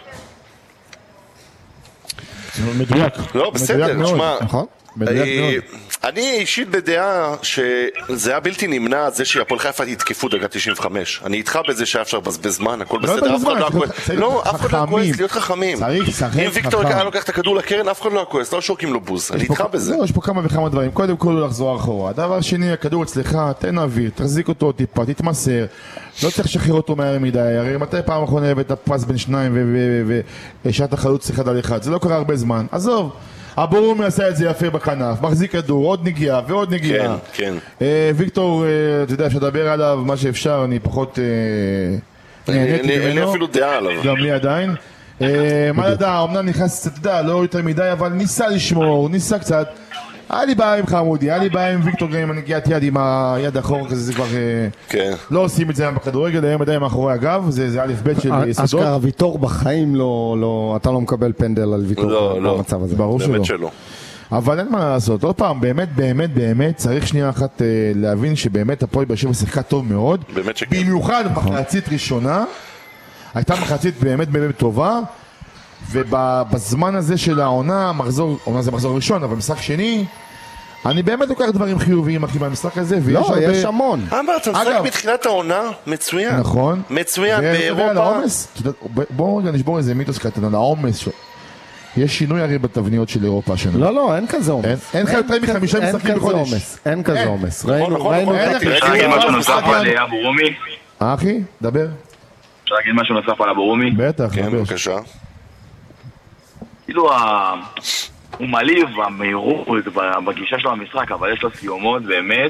מדויק. לא, בסדר, מדויק מאוד. תשמע, נכון? מדויק אה, מאוד. אני אישית בדעה שזה היה בלתי נמנע זה שהפועל חיפה יתקפו דקה תשעים וחמש. אני איתך בזה שהיה אפשר לבזבז זמן, הכל לא בסדר, אף אחד לבזבז, לא צריך הכועס. להיות- לא, צריך אף אחד לא חכמים. הכועס, להיות חכמים. צריך לשחק אם ויקטור חכם. היה לוקח את הכדור לקרן, אף אחד לא הכועס, לא שורקים לו בוז. אני יש פה- איתך בזה. לא, יש פה כמה וכמה דברים. קודם כל לא לחזור אחורה. דבר שני, הכדור אצלך, תן אוויר, תחזיק אותו טיפה, תתמסר. לא צריך לשחרר אותו מהר מדי. הרי מתי פעם אחרונה הבאת פס בין שניים והשארת החלוץ אחד על אחד? זה לא קרה הרבה זמן. עזוב. אבו רומי עשה את זה יפה בכנף, מחזיק כדור, עוד נגיעה ועוד נגיעה. כן, כן. אה, ויקטור, אה, אתה יודע, אפשר לדבר עליו מה שאפשר, אני פחות אה, נהניתי אין לי- אין לי ממנו. אפילו דעה עליו. גם לי עדיין. אה, מה לדע, אמנם נכנס, אתה יודע, לא יותר מדי, אבל ניסה לשמור, ניסה קצת. היה לי בעיה עם חמודי, היה לי בעיה עם ויקטור גם עם הנגיעת יד, עם היד האחור כזה, זה כבר... אה, כן. לא עושים את זה בכדורגל, היום עדיין מאחורי הגב, זה זה א' ב' של יסודות. אשכרה ויטור בחיים לא, לא, אתה לא מקבל פנדל על ויטור לא, לא. במצב הזה. ברור שלא. באמת שלא. אבל אין מה לעשות, עוד פעם, באמת, באמת, באמת, צריך שנייה אחת אה, להבין שבאמת הפועל באר שבע שיחקה טוב מאוד. באמת שכן. במיוחד מחצית ראשונה, הייתה מחצית באמת באמת טובה, ובזמן הזה של העונה, מחזור, עונה זה מחזור ראשון, אבל משחק שני, אני באמת לוקח דברים חיוביים אחי במשחק הזה, ויש לא, הרבה... יש המון. אמר, אתה משחק אגב- מתחילת העונה, מצוין. נכון. מצוין, ו- ועל באירופה. העומס, אתה יודע, בואו רגע נשבור איזה מיתוס קטן על העומס. ש- יש שינוי הרי בתבניות של אירופה השנה. לא, לא, אין כזה עומס. אין לך יותר מחמישה משחקים בחודש. אין כזה עומס. נכון, נכון, נכון. אפשר להגיד משהו נוסף על אבו רומי? אחי, דבר. אפשר להגיד משהו נוסף על אבו רומי? בטח, כן, דבר. בבקשה. כאילו, הוא מליב במהירות בגישה שלו במשחק, אבל יש לו סיומות באמת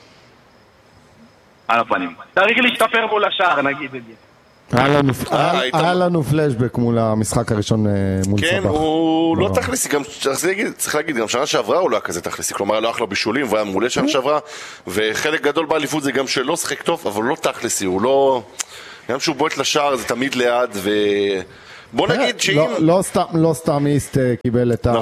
על הפנים. צריך להשתפר מול השאר, נגיד את זה. היה לנו פלשבק מול המשחק הראשון מול סבח. כן, הוא לא תכלסי, גם צריך להגיד, גם שנה שעברה הוא לא היה כזה תכלסי, כלומר לא אחלה בישולים והיה מעולה שנה שעברה, וחלק גדול באליפות זה גם שלא שחק טוב, אבל לא תכלסי, הוא לא... גם שהוא בועט לשער זה תמיד ליד, ו... בוא נגיד שאם... לא סתם איסט קיבל את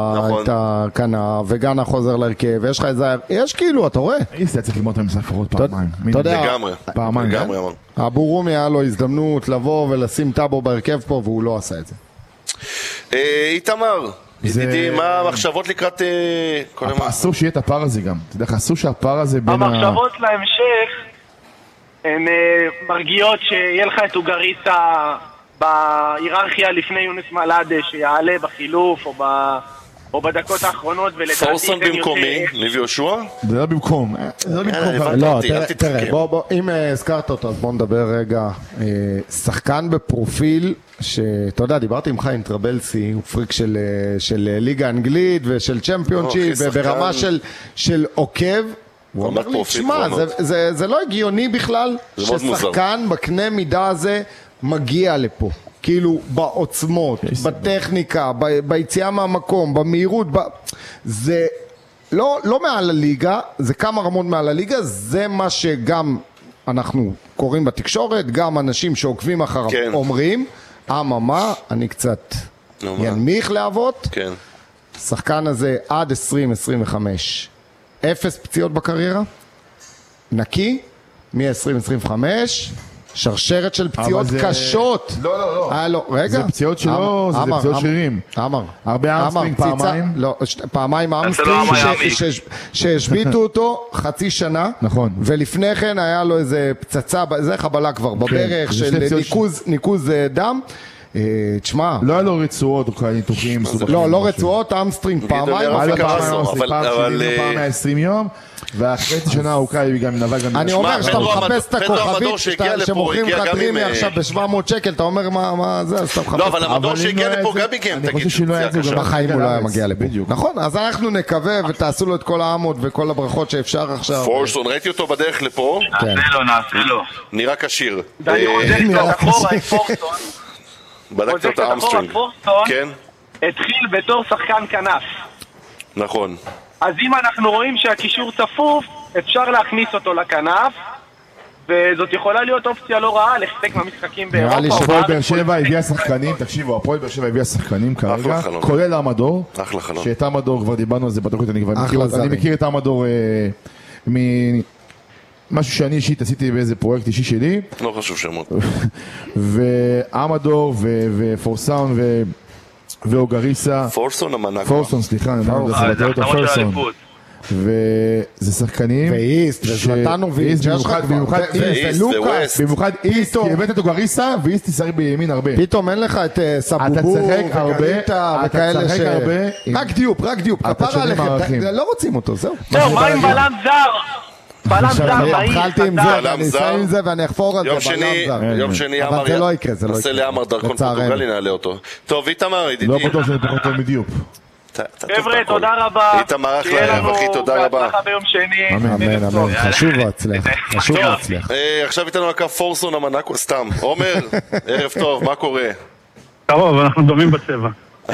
הקנה, וגנה חוזר להרכב, ויש לך איזה... יש כאילו, אתה רואה? איסט היה צריך ללמוד את המשחק עוד פעמיים. אתה יודע, לגמרי, פעמיים. לגמרי, אבו רומי היה לו הזדמנות לבוא ולשים טאבו בהרכב פה, והוא לא עשה את זה. איתמר, ידידי, מה המחשבות לקראת... אסור שיהיה את הפער הזה גם. אתה יודע, אסור שהפער הזה בין ה... המחשבות להמשך הן מרגיעות שיהיה לך את אוגריסה בהיררכיה לפני יונס מלאדה שיעלה בחילוף או, ב... או בדקות האחרונות ולדעתי... פורסון במקומי, ניב יהושע? זה לא במקום. זה לא במקום. לא, תראה, בוא, בוא, אם הזכרת אותו אז בוא נדבר רגע. שחקן בפרופיל שאתה יודע, דיברתי עם חיים טרבלסי, הוא פריק של, של ליגה אנגלית ושל צ'מפיונשיפ וברמה של, של עוקב. הוא אומר לי, תשמע, זה, זה, זה לא הגיוני בכלל ששחקן בקנה מידה הזה מגיע לפה. כאילו בעוצמות, בטכניקה, ב, ביציאה מהמקום, במהירות, ב... זה לא, לא מעל הליגה, זה כמה רמות מעל הליגה, זה מה שגם אנחנו קוראים בתקשורת, גם אנשים שעוקבים אחריו כן. אומרים, אממה, אני קצת ינמיך להוות, כן. שחקן הזה עד עשרים עשרים וחמש, אפס פציעות בקריירה, נקי, מ-עשרים עשרים וחמש, שרשרת של פציעות זה... קשות. לא, לא, לא. אה, לא. רגע. זה פציעות שלו, זה אמר, פציעות אמר, שרירים. אמר. הרבה אמסטרינג פעמיים. לא, ש... פעמיים אמסטרינג שהשביתו אותו חצי שנה. נכון. ולפני כן היה לו איזה פצצה, זה חבלה כבר בברך של ניקוז, ניקוז דם. תשמע. לא היה לו רצועות או כאלה ניתוחים. לא, לא רצועות, אמסטרינג פעמיים. פעם מאה-עשרים יום. והחצי שנה הארוכה היא גם נבע גם... אני אומר שאתה מחפש את הכוכבית שמוכרים לך דרימי עכשיו ב-שבע מאות שקל, אתה אומר מה זה, אז אתה מחפש... לא, אבל המדור שהגיע לפה גם מכם, תגיד בחיים הוא לא היה מגיע לפה. נכון, אז אנחנו נקווה ותעשו לו את כל העמוד וכל הברכות שאפשר עכשיו. פורסון, ראיתי אותו בדרך לפה. נעשה לו, נעשה לו. נראה קשיר. דני רוזק אחורה את פורסון. בדקת את האמסטרינג. פורסון התחיל בתור שחקן כנף. נכון. אז אם אנחנו רואים שהקישור צפוף, אפשר להכניס אותו לכנף, וזאת יכולה להיות אופציה לא רעה לחלק מהמשחקים באירופה. נראה לי שהפועל באר שבע הביאה שחקנים, תקשיבו, הפועל באר שבע הביאה שחקנים כרגע, כולל המדור, אחלה חלום. שאת המדור כבר דיברנו על זה בתוכנית, אני כבר מכיר, אני מכיר את המדור ממשהו שאני אישית עשיתי באיזה פרויקט אישי שלי. לא חשוב שמות. והמדור ופורסאון ו... ואוגריסה פורסון המנקו פורסון סליחה פורסון וזה שחקנים ואיסט וזלטנו במיוחד איסט כי הבאת את אוגריסה ואיסט תשחק בימין הרבה פתאום אין לך את סבובו וגליטה וכאלה ש... רק דיופ, רק דיופ כפרה עליכם, לא רוצים אותו, זהו זהו, מה עם בלם זר? בלם זר, התחלתי עם זה, אני אסיים עם זה ואני אחפור על זה, בלם זר. יום שני אמר, אבל זה לא יקרה, זה לא יקרה. נעשה לאמר דרכון פורטוגלי, נעלה אותו. טוב, איתמר, ידידי. לא בטוח שזה פחות טוב מדיופ. חבר'ה, תודה רבה. איתמר אחלה, אחי, תודה רבה. בהצלחה ביום שני. אמן, אמן, חשוב להצליח, חשוב להצליח. עכשיו איתנו הקו פורסון המנקו, סתם. עומר, ערב טוב, מה קורה? טוב, אנחנו דומים בצבע.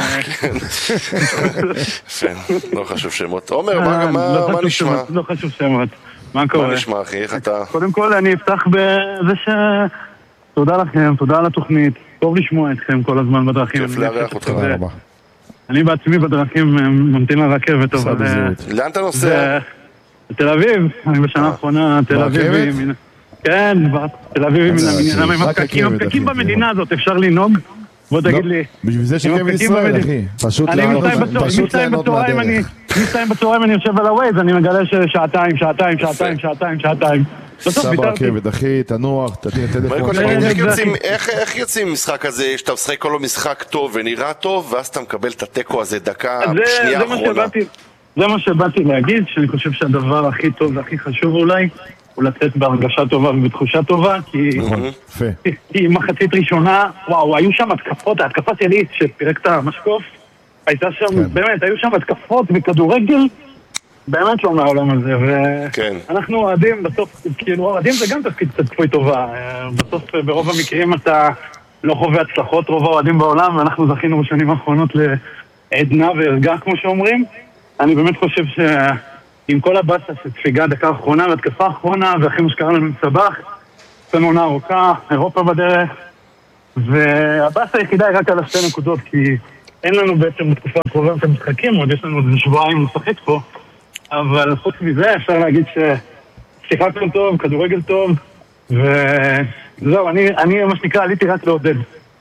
לא חשוב שמות. עומר, מה נשמע? לא חשוב שמות. מה קורה? מה נשמע, אחי? איך אתה? קודם כל, אני אפתח בזה ש... תודה לכם, תודה על התוכנית. טוב לשמוע אתכם כל הזמן בדרכים. כיף לארח אותך. תודה רבה. אני בעצמי בדרכים ממתין לרכבת, אבל... לאן אתה נוסע? תל אביב. אני בשנה האחרונה תל אביב. כן, תל אביב. הפקקים במדינה הזאת, אפשר לנהוג? בוא תגיד לי. בשביל זה שגם ישראל, אחי. פשוט ליהנות מהדרך. מסתיים בצהריים אני יושב על הווייז, אני מגלה ששעתיים, שעתיים, שעתיים, שעתיים, שעתיים. סע ברכבת, אחי, תנוח, תתן טלפון. איך יוצאים משחק הזה, שאתה משחק כל משחק טוב ונראה טוב, ואז אתה מקבל את הטקו הזה דקה, שנייה האחרונה? זה מה שבאתי להגיד, שאני חושב שהדבר הכי טוב והכי חשוב אולי, הוא לצאת בהרגשה טובה ובתחושה טובה, כי מחצית ראשונה, וואו, היו שם התקפות, ההתקפה שלי שפירק את המשקוף, הייתה שם, באמת, היו שם התקפות בכדורגל, באמת לא מהעולם הזה, ואנחנו אוהדים בסוף, כאילו אוהדים זה גם תפקיד קצת כפוי טובה, בסוף ברוב המקרים אתה לא חווה הצלחות, רוב האוהדים בעולם, ואנחנו זכינו בשנים האחרונות לעדנה והרגע, כמו שאומרים. אני באמת חושב שעם כל הבאסה שתפיגה דקה האחרונה והתקפה האחרונה, והכי מה שקרה לנו עם סבח, עשינו עונה ארוכה, אירופה בדרך, והבאסה היחידה היא רק על השתי נקודות, כי אין לנו בעצם בתקופה הקרובה את המשחקים, עוד יש לנו עוד שבועיים לשחק פה, אבל חוץ מזה אפשר להגיד ששיחקנו טוב, כדורגל טוב, וזהו, אני, אני מה שנקרא, עליתי רק לעודד.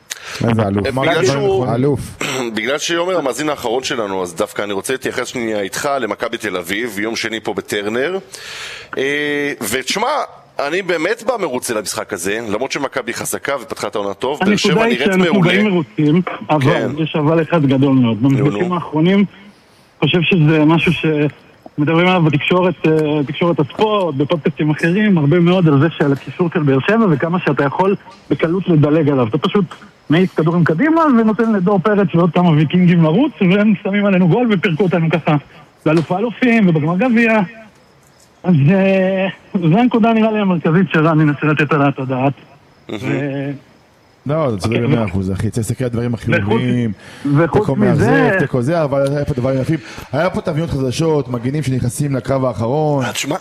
בגלל שיומר המאזין האחרון שלנו, אז דווקא אני רוצה להתייחס שנייה איתך למכבי תל אביב, יום שני פה בטרנר, ותשמע, אני באמת בא מרוצה למשחק הזה, למרות שמכבי חזקה ופתחה את העונה טוב, באר שבע נראית מעולה. אנחנו באים מרוצים, אבל יש אבל אחד גדול מאוד. במשחקים האחרונים, אני חושב שזה משהו שמדברים עליו בתקשורת, תקשורת הספורט, בפודקאסטים אחרים, הרבה מאוד על זה שעל הקישור של באר שבע, וכמה שאתה יכול בקלות לדלג עליו. אתה פשוט מעיץ כדורים קדימה, ונותן לדור פרץ ועוד כמה ויקינגים לרוץ, והם שמים עלינו גול ופירקו אותנו ככה באלוף האלופים ובגמר גביע. אז זו הנקודה נראה לי המרכזית שרני ננסה לתת עליה את הדעת. לא, זה צודק במאה אחוז, אחי, צריך לסתכל על דברים החיוביים, וחוץ מזה, תקו זה, אבל היה פה דברים יפים, היה פה תבניות חדשות, מגינים שנכנסים לקרב האחרון. תשמע,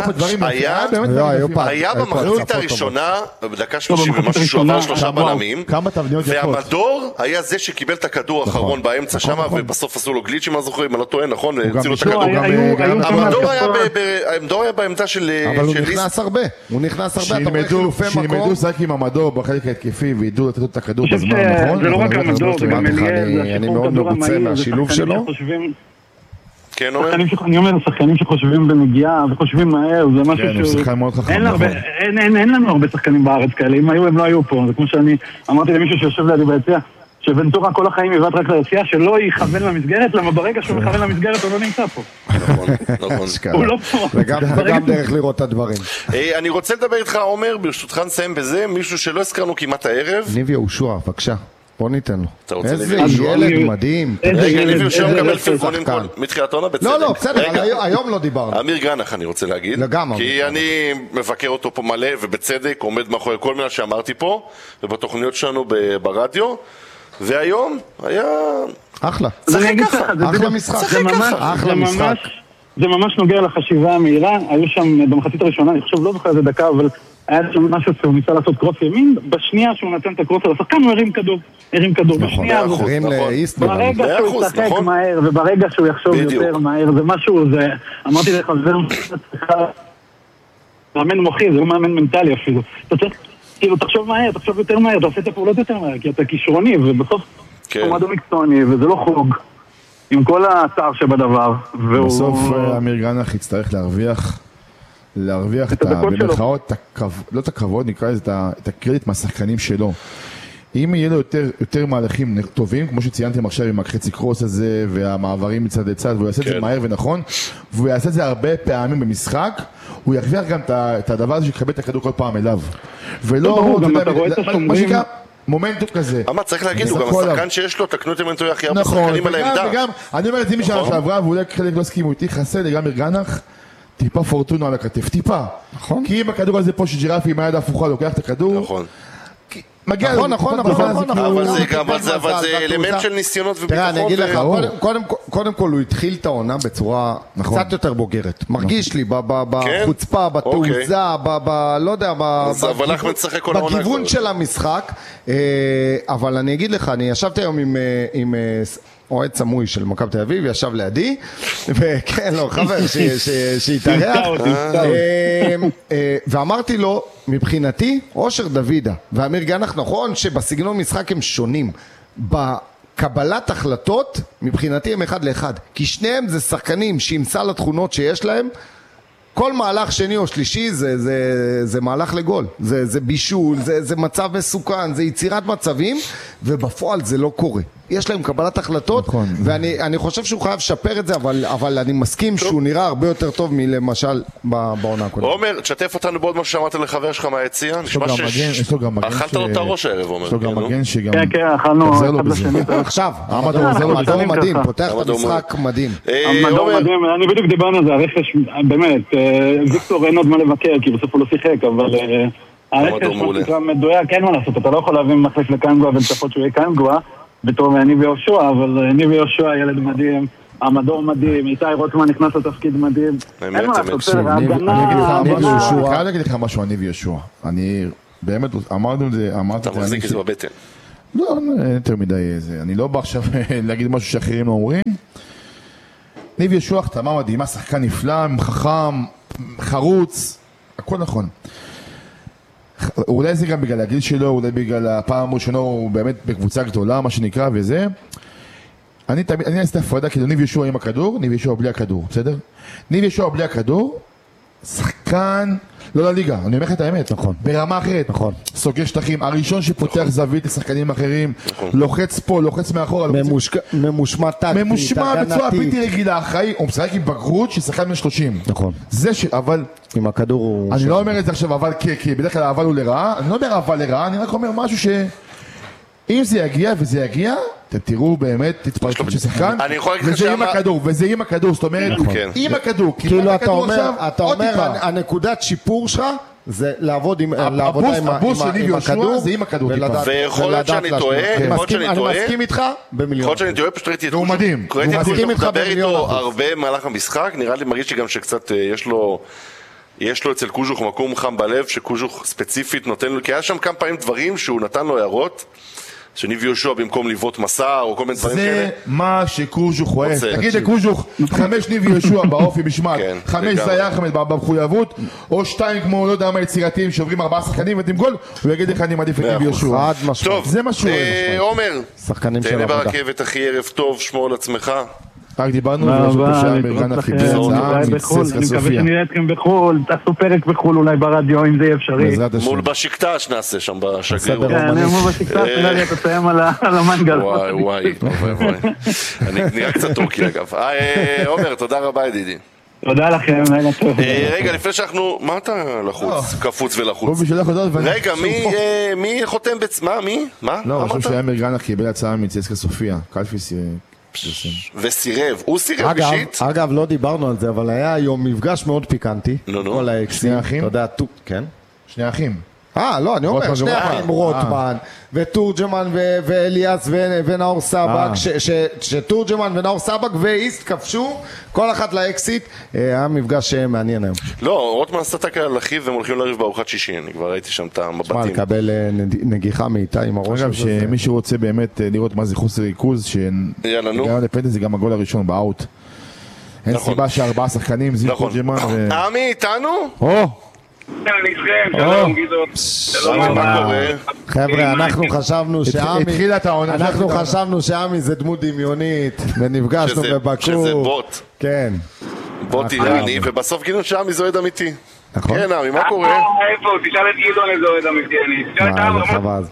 היה במחצית הראשונה, בדקה שלושים ומשהו שהוא עבר שלושה בלמים, והמדור היה זה שקיבל את הכדור האחרון באמצע שם, ובסוף עשו לו גליץ' אם אני זוכר, אם אני לא טוען, נכון, והצילו את הכדור. המדור היה בעמדה של אבל הוא נכנס הרבה, הוא נכנס הרבה, שילמדו שק עם המדור בחלק ההתקפי וידעו לתת את הכדור בזמן, נכון? זה לא רק המדור, זה גם אליאל, אני מאוד מרוצה מהשילוב שלו. כן, אומר? אני אומר, שחקנים שחושבים בנגיעה וחושבים מהר, זה משהו שהוא... כן, הוא שחקן מאוד חכם. אין לנו הרבה שחקנים בארץ כאלה, אם היו הם לא היו פה, זה כמו שאני אמרתי למישהו שיושב לידי ביציאה, שבנטורה כל החיים יבד רק ליציאה, שלא יכוון למסגרת, למה ברגע שהוא מכוון למסגרת הוא לא נמצא פה. נכון, נכון. הוא לא פה. וגם דרך לראות את הדברים. אני רוצה לדבר איתך, עומר, ברשותך נסיים בזה, מישהו שלא הזכרנו כמעט הערב. ניב יהושע, בבקשה. בוא ניתן לו. איזה ילד מדהים. רגע, ניב יהושע מקבל פלאפונים מתחילת העונה בצדק. לא, לא, בסדר, היום לא דיברנו. אמיר גרנח אני רוצה להגיד. לגמרי. כי אני מבקר אותו פה מלא ובצדק, עומד מאחורי כל מילה שאמרתי פה, ובתוכניות שלנו ברדיו. והיום היה... אחלה. שחק ככה. אחלה משחק. שחק ככה. אחלה משחק. זה ממש נוגע לחשיבה המהירה. היו שם במחצית הראשונה, אני חושב, לא זוכר איזה דקה, אבל היה שם משהו שהוא ניסה לעשות קרוס ימין. בשנייה שהוא נתן את הקרוס על השחקן, הוא הרים כדור. הרים כדור. בשנייה הזאת. ברגע שהוא ישחק מהר, וברגע שהוא יחשוב יותר מהר, זה משהו, זה... אמרתי לך, זה מאמן מוחי, זה לא מאמן מנטלי אפילו. אתה צריך... כאילו, תחשוב מהר, תחשוב יותר מהר, תעשה את הפעולות יותר מהר, כי אתה כישרוני, ובסוף הוא מדו מקצועני, וזה לא חוג, עם כל הצער שבדבר. בסוף אמיר גרנח יצטרך להרוויח, להרוויח את המרכאות, לא את הכבוד, נקרא לזה, את הקרדיט מהשחקנים שלו. אם יהיה לו יותר, יותר מהלכים טובים, כמו שציינתם עכשיו עם החצי קרוס הזה, והמעברים מצד לצד, והוא יעשה את זה מהר ונכון, והוא יעשה את זה הרבה פעמים במשחק, הוא ירוויח גם את הדבר הזה שיקבל את הכדור כל פעם אליו. ולא, מה שנקרא, מומנטום כזה. אבל צריך להגיד, הוא גם השחקן שיש לו, תקנו את המנטוי הכי הרבה שחקנים על העמדה. וגם, אני אומר את זה משנה שעברה, ואולי חלק לא הסכימו איתי, חסר לגמרי גרנח, טיפה פורטונו על הכתף, טיפה. כי אם הכדור הזה פה שג'ירפי עם היד ההפוכה לוקח את הכדור, נכון. מגיע נכון, נכון, נכון, אבל זה אלמנט של ניסיונות וביטחון. תראה, אני אגיד לך, קודם כל הוא התחיל את העונה בצורה קצת יותר בוגרת. מרגיש לי, בחוצפה, בתעוזה, לא יודע, בכיוון של המשחק. אבל אני אגיד לך, אני ישבתי היום עם אוהד סמוי של מכבי תל אביב, ישב לידי, וכן, לא, חבר שהתארח, ואמרתי לו, מבחינתי, אושר דוידה ואמיר גרנח, נכון שבסגנון משחק הם שונים, בקבלת החלטות, מבחינתי הם אחד לאחד, כי שניהם זה שחקנים שעם סל התכונות שיש להם, כל מהלך שני או שלישי זה, זה, זה מהלך לגול, זה, זה בישול, זה, זה מצב מסוכן, זה יצירת מצבים, ובפועל זה לא קורה. יש להם קבלת החלטות, נכון. ואני אני חושב שהוא חייב לשפר את זה, אבל, אבל אני מסכים טוב. שהוא נראה הרבה יותר טוב מלמשל בעונה הקודמת. עומר, תשתף אותנו בעוד מה שאמרת לחבר שלך מהיציאה, נשמע שאכלת לו את הראש הערב, עומר. יש לו גם מגן שגם... כן, כן, אכלנו אחד לשני. עכשיו, המדור מדהים, פותח את המשחק מדהים. המדור מדהים, אני בדיוק דיברנו על זה, הרכש, באמת, ויקטור אין עוד מה לבקר, כי בסוף הוא לא שיחק, אבל הרכש נקרא מדויק, כן מה לעשות, אתה לא יכול להביא מחליף לקנגואה ולצפות שהוא יהיה קנגואה, בתור אני ויהושע, אבל אני ויהושע ילד מדהים, המדור מדהים, איתי רוטמן נכנס לתפקיד מדהים, אין מה לעשות, בסדר, ההגנה, אני חייב להגיד לך משהו, אני ויהושע, אני באמת, אמרנו את זה, אמרתי אתה מחזיק את זה בבטן. לא, אין יותר מדי איזה, אני לא בא עכשיו להגיד משהו שאחרים לא אומרים. ניב ישוע, חתמה מדהימה, שחקן נפלא, חכם, חרוץ, הכל נכון. אולי זה גם בגלל הגיל שלו, אולי בגלל הפעם הראשונה הוא באמת בקבוצה גדולה, מה שנקרא, וזה. אני תמיד, אני אעשה הפרדה, כאילו ניב ישוע עם הכדור, ניב ישוע בלי הכדור, בסדר? ניב ישוע בלי הכדור, שחקן, לא לליגה, אני אומר לך את האמת, נכון. ברמה אחרת, נכון. סוגר שטחים, הראשון שפותח זווית לשחקנים אחרים, לוחץ פה, לוחץ מאחור, ממושמע טקטית, ממושמע בצורה בלתי רגילה, אחראי, הוא משחק עם בגרות ששחקן בן שלושים. נכון. זה ש... אבל... עם הכדור הוא... אני לא אומר את זה עכשיו, אבל כי בדרך כלל אבל הוא לרעה, אני לא אומר אבל לרעה, אני רק אומר משהו ש... אם זה יגיע וזה יגיע, אתם תראו באמת, תתפרקות של שחקן, וזה עם הכדור, וזה עם הכדור, זאת אומרת, עם הכדור, כאילו אתה אומר, הנקודת שיפור שלך, זה לעבוד עם הכדור, זה עם הכדור, ויכול להיות שאני טועה, אני מסכים איתך במיליון. יכול להיות שאני טועה, פשוט ראיתי את הוא מדהים, הוא מסכים איתך במיליון. דבר איתו הרבה מהלך המשחק, נראה לי מרגיש שגם שקצת יש לו... יש לו אצל קוז'וך מקום חם בלב, שקוז'וך ספציפית נותן לו, כי היה שם כמה פעמים דברים שהוא נתן לו הערות, שניב יהושע במקום לבעוט מסע או כל מיני דברים כאלה. זה מה שקוז'וך אוהב. תגיד לקוז'וך, חמש ניב יהושע באופי משמעת, חמש זה היה חמש במחויבות, או שתיים כמו לא יודע מה יצירתיים שעוברים ארבעה שחקנים ותים גול, הוא יגיד לך אני מעדיף את ניב יהושע. טוב, זה מה שהוא אוהב. עומר, תהנה ברכבת אחי, ערב טוב, שמור על עצמך. רק דיברנו ובשעה בארגן החיבר הצעה מצסקה אני מקווה סופיה. שנראה אתכם בחול, תעשו פרק בחול אולי ברדיו אם זה יהיה אפשרי. מול בשקטש נעשה שם בשגרירות. כן, מול בשקטש נראה לי אתה תסיים על המנגל. וואי וואי וואי אני נראה קצת טורקי אגב. עומר, תודה רבה ידידי. תודה לכם, רגע טוב. רגע, לפני שאנחנו... מה אתה לחוץ? קפוץ ולחוץ. הוא בשביל לחוץ. רגע, מי חותם בצ... מה? מי? מה? לא, חושב שהיה מרגן קיבל הצעה מצסקה סופיה. קלפיס... וסירב, הוא סירב אישית? אגב, לא דיברנו על זה, אבל היה היום מפגש מאוד פיקנטי. נו, נו. שני אחים? אתה יודע, כן? שני אחים. אה, לא, אני אומר, שני אחים, רוטמן, וטורג'מן ואליאס ונאור סבק, שטורג'מן ונאור סבק ואיסט כבשו, כל אחת לאקסיט, היה מפגש מעניין היום. לא, רוטמן עשתה תקה על אחיו והם הולכים לריב בארוחת שישי, אני כבר ראיתי שם את המבטים. מה, לקבל נגיחה מאיתה עם הראש. אגב, שמי שרוצה באמת לראות מה זה חוסר ריכוז, שגם לפנדל זה גם הגול הראשון באוט. אין סיבה שארבעה שחקנים, זיו טורג'מן ו... עמי, איתנו? או! אני איתכם, שלום גדעון. שלום, מה קורה? חבר'ה, אנחנו חשבנו שעמי, אנחנו חשבנו שעמי זה דמות דמיונית, ונפגשנו בבקור. שזה בוט. כן. בוט איראני, ובסוף גילינו שעמי זה אוהד אמיתי. נכון. כן, עמי, מה קורה? איפה? תשאל את גדעון איזה אוהד אמיתי אני. תשאל את עמי, חברים.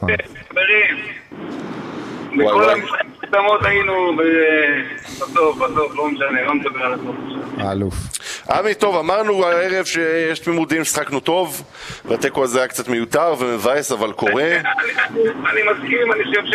בכל המשחקות היינו, בסוף, בסוף, לא משנה, לא מדבר על הסוף. האלוף. עמי, טוב, אמרנו הערב שיש תמימודים, שחקנו טוב, והתיקו הזה היה קצת מיותר ומבאס, אבל קורה. אני מסכים, אני חושב ש...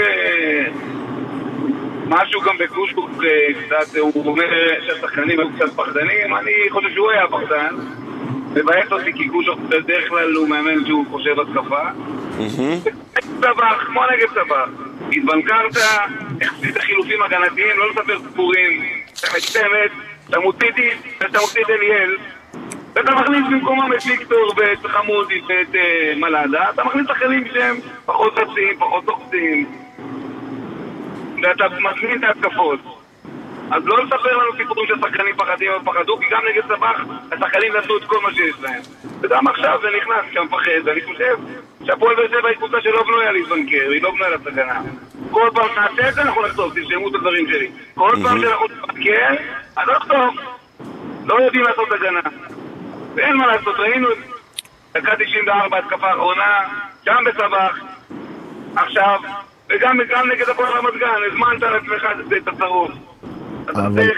משהו גם בקושקוק קצת, הוא אומר שהשחקנים היו קצת פחדנים, אני חושב שהוא היה פחדן, מבאס אותי כי קושקוק בדרך כלל הוא מאמן שהוא חושב התקפה. צבח, כמו נגד צבח. התבנקרת, החזית החילופים הגנתיים, לא לספר סיפורים, מצטמת, אתה מוציא את אליאל, ואתה מכניס במקומם את ויקטור ואת חמודי ואת מלאדה, אתה מכניס שחקנים שהם פחות רצים, פחות תוקצים, ואתה מזמין את ההתקפות. אז לא לספר לנו סיפורים שהשחקנים פחדים או פחדו, כי גם נגד סבח השחקנים נתנו את כל מה שיש להם. וגם עכשיו זה נכנס, שם פחד, ואני חושב שהפועל באר שבע היא קבוצה שלא בנויה להתבנקר, היא לא בנויה לסכנה. כל פעם נעשה את זה אנחנו נחטוף, תשמעו את הדברים שלי. כל פעם שאנחנו נתבנקר, אז נחטוף. לא יודעים לעשות הגנה. ואין מה לעשות, ראינו דקה תשעים וארבע התקפה האחרונה, שם בסבח, עכשיו, וגם נגד הפועל רמת גן, הזמנת לעצמך את הצרוף. אבל...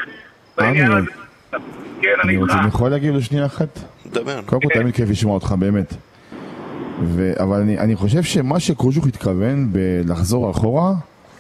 אני רוצה, אני יכול להגיב לשנייה אחת? דבר. קודם כל תמיד כיף לשמוע אותך, באמת. אבל אני חושב שמה שקוז'וך התכוון בלחזור אחורה,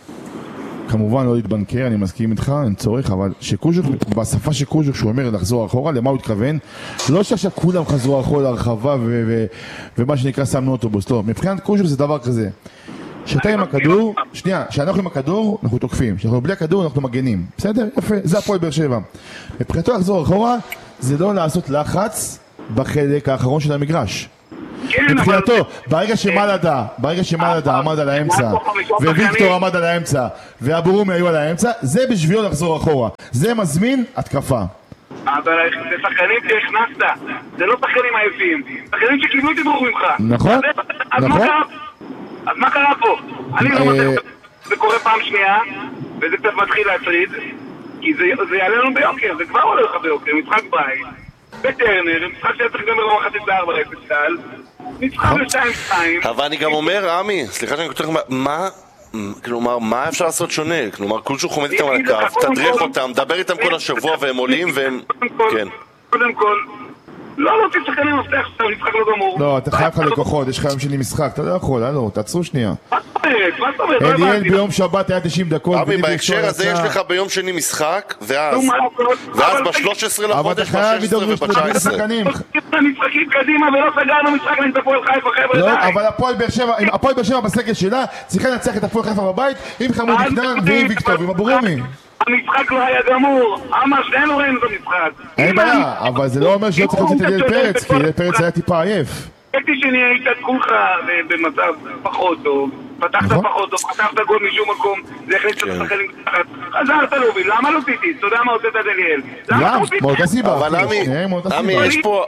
כמובן לא להתבנקר, אני מסכים איתך, אין צורך, אבל שקוז'וך, בשפה שקוז'וך שהוא אומר לחזור אחורה, למה הוא התכוון? לא שעכשיו כולם חזרו אחורה להרחבה ומה שנקרא שמנו אוטובוס, לא. מבחינת קוז'וך זה דבר כזה. שאתה עם הכדור, שנייה, שאנחנו עם הכדור, אנחנו תוקפים. שאנחנו בלי הכדור, אנחנו מגנים. בסדר? יפה, זה הפועל באר שבע. מבחינתו לחזור אחורה, זה לא לעשות לחץ בחלק האחרון של המגרש. מבחינתו, ברגע שמלדה, ברגע שמלדה עמד על האמצע, וויקטור עמד על האמצע, והבורומי היו על האמצע, זה בשבילו לחזור אחורה. זה מזמין התקפה. אבל זה שחקנים שהכנסת, זה לא שחקנים עייפים, שחקנים שקיבלו דיבור ממך. נכון, נכון. אז מה קרה פה? אני לא מוצא, זה קורה פעם שנייה, וזה קצת מתחיל להטריד, כי זה יעלה לנו ביוקר, זה כבר עולה לך ביוקר, משחק בית, בטרנר, משחק שהיה צריך גם ברמה חצי בארבע אפס קל, משחק ב-שתיים שתיים. אבל אני גם אומר, עמי, סליחה שאני כותב, מה, כלומר, מה אפשר לעשות שונה? כלומר, קוז'וך עומד איתם על הקו, תדריך אותם, דבר איתם כל השבוע והם עולים והם... כן. קודם כל, לא, לא תצטרכן עם מפתח שאתה משחק לא גמור. לא, אתה חייב לך לקוחות, יש לך יום שני משחק, אתה לא יכול, לא, תעצרו שנייה. מה זאת אומרת? מה זאת אומרת? אליאל ביום שבת היה תשעים דקות. אבי, בהקשר הזה יש לך ביום שני משחק, ואז ב-שלוש עשרה לחודש, ב-שש עשרה וב-תשע עשרה. משחקים קדימה ולא סגרנו משחק נגד הפועל חיפה, חבר'ה. לא, אבל הפועל באר שבע בסגל שלה צריכה לנצח את הפועל חיפה בבית עם חמוד כנען ועם ויקטור ועם הבורומי. המשחק לא היה גמור, אמר שנינו ראינו את המשחק. אין בעיה, אבל זה לא אומר שלא צריך לצאת אליאל פרץ, כי אליאל פרץ היה טיפה עייף. חשבתי שאני היית כולך במצב פחות טוב, פתחת פחות טוב, פתחת גול משום מקום, זה החליט שאתה שחקנים קצת, חזרת להוביל, למה לא ציטי? אתה יודע מה הוצאת את אליאל? למה? מאותה סיבה. אבל עמי, יש פה...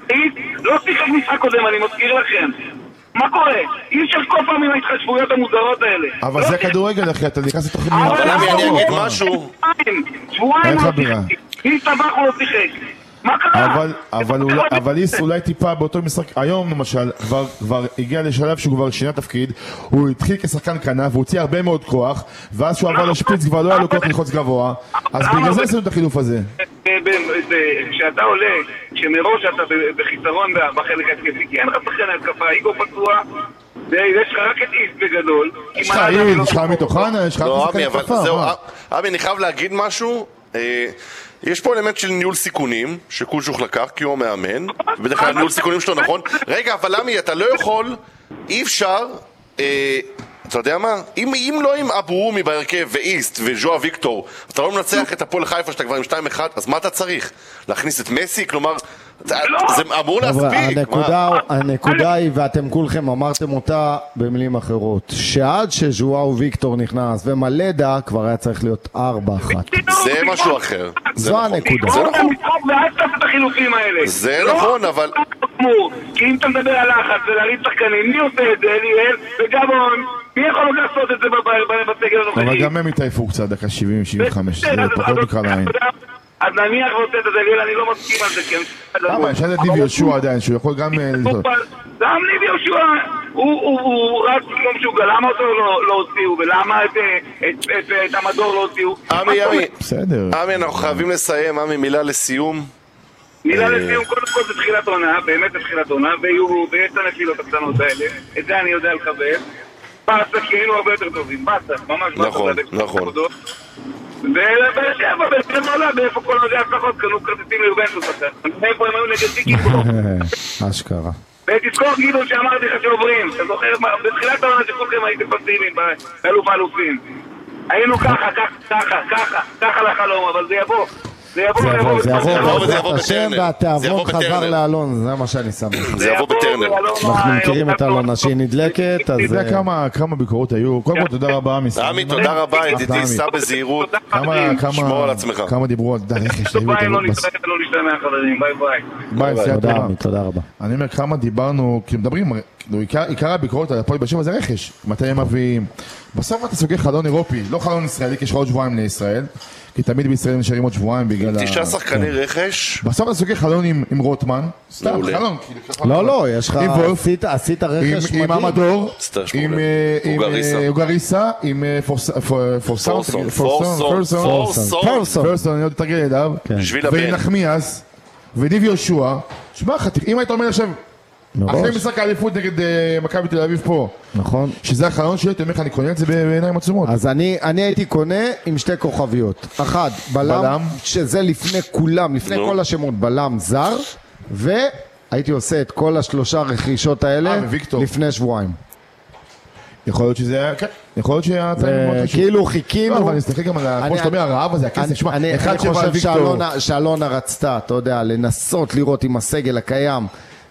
לא שיחק משחק קודם, אני מזכיר לכם. מה קורה? אי אפשר כל פעם עם ההתחשבויות המוזרות האלה. אבל זה כדורגל אחי, אתה נכנס לתוכנית. אבל עמי, אני אגיד משהו. שבועיים לא שיחק. מי סבח הוא לא שיחק. מה קרה? אבל איס אולי טיפה באותו משחק, היום למשל, כבר הגיע לשלב שהוא כבר שינה תפקיד, הוא התחיל כשחקן כנף, והוא הוציא הרבה מאוד כוח, ואז שהוא עבר לשפיץ כבר לא היה לו כוח ללחוץ גבוה, אז בגלל זה עשינו את החילוף הזה. כשאתה עולה, כשמראש אתה בחיסרון בחלק התקפי, כי אין לך שחקן התקפה, איגו פצוע, יש לך רק את איס בגדול. יש לך איס, יש לך מתוכן, יש לך שחקן התקפה. אבי, אני חייב להגיד משהו, יש פה אלמנט של ניהול סיכונים שקוז'וך לקח כי הוא המאמן, ובדרך כלל ניהול סיכונים שלו נכון. רגע, אבל עמי, אתה לא יכול, אי אפשר, אתה יודע מה? אם לא עם אבורומי בהרכב ואיסט וז'ואה ויקטור, אתה לא מנצח את הפועל חיפה שאתה כבר עם שתיים אחד, אז מה אתה צריך? להכניס את מסי? כלומר, זה אמור להספיק. הנקודה היא, ואתם כולכם אמרתם אותה במילים אחרות, שעד שז'ואה וויקטור נכנס ומלדה כבר היה צריך להיות ארבע אחת. זה משהו אחר. זו הנקודה. זה נכון. ואז תעשה את החילופים האלה. זה נכון, אבל... כי אם אתה מדבר על לחץ ולהריץ שחקנים, מי עושה את זה? אליאל וגבון. מי יכול לעשות את זה בסגל הנוכחי? אבל גם הם התעייפו קצת, דקה שבעים שבעים וחמש, זה פחות נקרא לעין. אז נניח רוצה את הדליל, אני לא מסכים על זה, כי... למה? יש את ניב יהושע עדיין, שהוא יכול גם... גם ניב יהושע, הוא רק לא משוגע, למה אותו לא הוציאו, ולמה את המדור לא הוציאו? עמי, עמי, בסדר. עמי, אנחנו חייבים לסיים, עמי, מילה לסיום. מילה לסיום, קודם כל זה תחילת עונה, באמת זה תחילת עונה, ויש את הנפילות הקטנות האלה, את זה אני יודע לקבל. באסה, כי היינו הרבה יותר טובים, באסה, ממש באסה. נכון, נכון. ובאר שבע, באר שבע עולה, באיפה כל עוד ההצלחות, קנו כרטיסים ליובנטוס עכשיו. איפה הם היו נגד סיקי פה. אשכרה. ותזכור גידול שאמרתי לך שעוברים, אתה זוכר, בתחילת העונה שכולכם הייתם פסימיים, באלוף האלופים. היינו ככה, ככה, ככה, ככה לחלום, אבל זה יבוא. זה יבוא, זה יבוא, זה יבוא השם והתיאבון חזר לאלון, זה מה שאני שמח. זה יבוא בטרנר. אנחנו מכירים את אלונה שהיא נדלקת, אז... אתה יודע כמה ביקורות היו, קודם כל תודה רבה עמי. עמי, תודה רבה, ידידי, סע בזהירות, שמור על עצמך. כמה דיברו על רכש, ביי ביי, לא להשתמע חברים, ביי ביי. ביי, תודה עמי, תודה רבה. אני אומר כמה דיברנו, כי מדברים, עיקר הביקורת על הפועל באר שבע זה רכש. מתי הם מביאים? בסוף אתה סוגר חלון אירופי, לא חלון ישראלי, כי יש לך עוד שבועיים לישראל, כי תמיד בישראל נשארים עוד שבועיים בגלל ה... תשעה שחקני רכש. בסוף אתה סוגר חלון עם רוטמן, סתם חלון. לא, לא, יש לך... עשית רכש מדהים. עם אמדור, עם אוגריסה, עם פורסון, פורסון, אני עוד תרגיל אליו, ונחמיאס, וניב יהושע. שמע, אם היית אומר עכשיו, אחרי משחק האליפות נגד מכבי תל אביב פה, נכון, שזה החלון שלי, תאמר לך, אני קונה את זה בעיניים עצומות. אז אני אני הייתי קונה עם שתי כוכביות. אחד, בלם, שזה לפני כולם, לפני כל השמות, בלם זר, והייתי עושה את כל השלושה רכישות האלה לפני שבועיים. יכול להיות שזה היה, כן, יכול להיות שהיה... כאילו חיכינו... לא, אבל נסתכל גם על, כמו שאתה אומר, הרעב הזה, הכסף, שמע, אני חושב שאלונה רצתה, אתה יודע, לנסות לראות עם הסגל הקיים,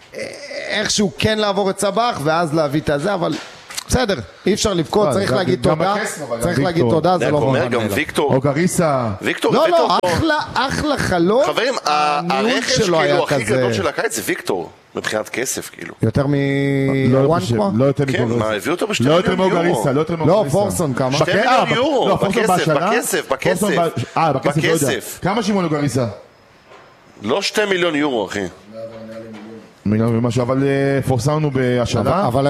איכשהו כן לעבור את סבח, ואז להביא את הזה, אבל בסדר, אי אפשר לבכות, צריך להגיד תודה, צריך להגיד תודה, זה לא מובן. גם ויקטור. או גריסה. ויקטור, לא, לא, אחלה חלון. חברים, הרכש כאילו הכי גדול של הקיץ זה ויקטור. מבחינת כסף, כאילו. יותר מוואן כמו? לא יותר כן, מה, הביאו אותו בשתי מיליון יורו. לא יותר מגריסה, לא יותר מגריסה. לא, פורסון כמה? שתי מיליון יורו, בכסף, בכסף, בכסף. אה, בכסף. כמה שמעון גריסה? לא שתי מיליון יורו, אחי. מיליון ומשהו, אבל פורסמנו בהשאלה. אבל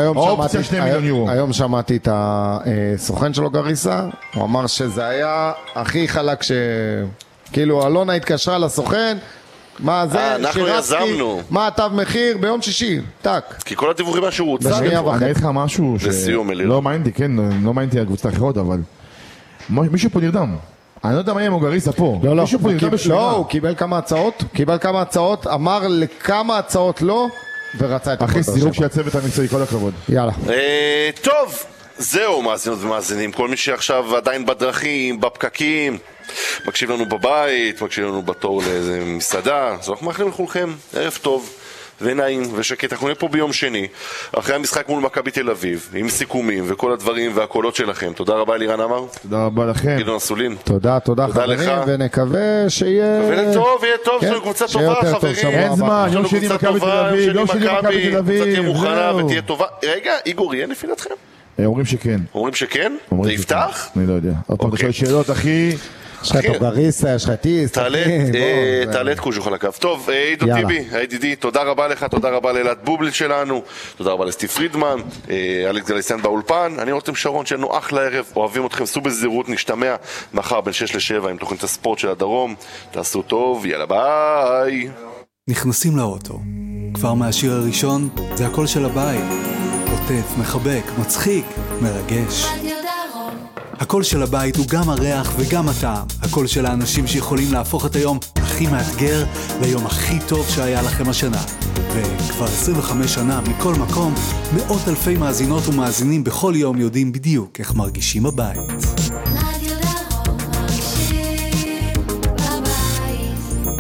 היום שמעתי את הסוכן שלו גריסה, הוא אמר שזה היה הכי חלק ש... כאילו, אלונה התקשרה לסוכן, מה זה, שירסקי, מה התו מחיר ביום שישי, טק. כי כל הדיווחים משהו הוצא. אני אגיד לך משהו שלא מיינדי, כן, לא מיינדי על קבוצת האחרות, אבל מישהו פה נרדם. אני לא יודע מה יהיה מוגריסה פה. לא, לא, הוא קיבל כמה הצעות, קיבל כמה הצעות, אמר לכמה הצעות לא, ורצה את הכל. אחי, סירוב של הצוות המקצועי, כל הכבוד. יאללה. טוב, זהו מאזינות ומאזינים, כל מי שעכשיו עדיין בדרכים, בפקקים, מקשיב לנו בבית, מקשיב לנו בתור לאיזה מסעדה, אז אנחנו מאחלים לכולכם ערב טוב ונעים ושקט. אנחנו נהיה פה ביום שני אחרי המשחק מול מכבי תל אביב עם סיכומים וכל הדברים והקולות שלכם. תודה רבה לירן עמר, תודה רבה לכם, גדעון אסולין, תודה, תודה חברים, ונקווה שיהיה טוב, יהיה טוב, יש לנו קבוצה טובה חברים, אין זמן, יום שני מכבי תל אביב, יום שני מכבי תל אביב, תהיה מוכנה ותהיה טובה. רגע, איגור, יהיה נפילתכם? אומרים שכן. אומרים שכן? זה יפתח? אני לא יודע. עוד פעם תשאל שאלות, אחי. שחטו גריסה, שחטיס, תעלה את קוז'וך על הקו. טוב, עידו טיבי, הידידי, תודה רבה לך, תודה רבה לאלעד בובליט שלנו, תודה רבה לסטיב פרידמן, אלכס גליסן באולפן, אני רותם שרון, שיהיה לנו אחלה ערב, אוהבים אתכם, סעו בזהירות, נשתמע מחר בין שש לשבע עם תוכנית הספורט של הדרום, תעשו טוב, יאללה ביי. נכנסים לאוטו, כבר מהשיר הראשון, זה הקול של הבית, עוטף, מחבק, מצחיק, מרגש. הקול של הבית הוא גם הריח וגם הטעם. הקול של האנשים שיכולים להפוך את היום הכי מאתגר ליום הכי טוב שהיה לכם השנה. וכבר עשרים וחמש שנה מכל מקום, מאות אלפי מאזינות ומאזינים בכל יום יודעים בדיוק איך מרגישים הבית. רדיו דרום מרגישים בבית.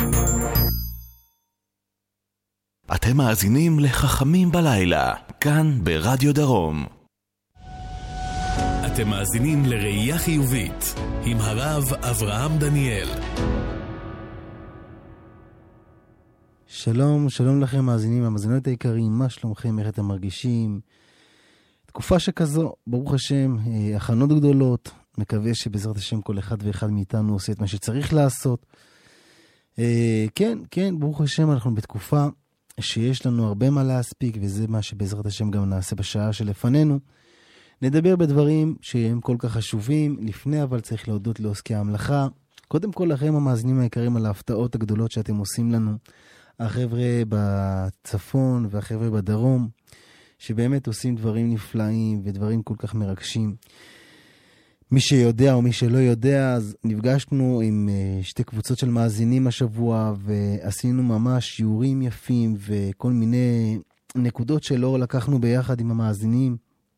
אתם מאזינים לחכמים בלילה, כאן ברדיו דרום. אתם מאזינים לראייה חיובית עם הרב אברהם דניאל. שלום, שלום לכם מאזינים, המאזינות היקרים, מה שלומכם, איך אתם מרגישים? תקופה שכזו, ברוך השם, הכנות גדולות, מקווה שבעזרת השם כל אחד ואחד מאיתנו עושה את מה שצריך לעשות. כן, כן, ברוך השם, אנחנו בתקופה שיש לנו הרבה מה להספיק, וזה מה שבעזרת השם גם נעשה בשעה שלפנינו. נדבר בדברים שהם כל כך חשובים, לפני אבל צריך להודות לעוסקי המלאכה. קודם כל לכם המאזינים היקרים על ההפתעות הגדולות שאתם עושים לנו, החבר'ה בצפון והחבר'ה בדרום, שבאמת עושים דברים נפלאים ודברים כל כך מרגשים. מי שיודע או מי שלא יודע, אז נפגשנו עם שתי קבוצות של מאזינים השבוע, ועשינו ממש שיעורים יפים וכל מיני נקודות שלא לקחנו ביחד עם המאזינים.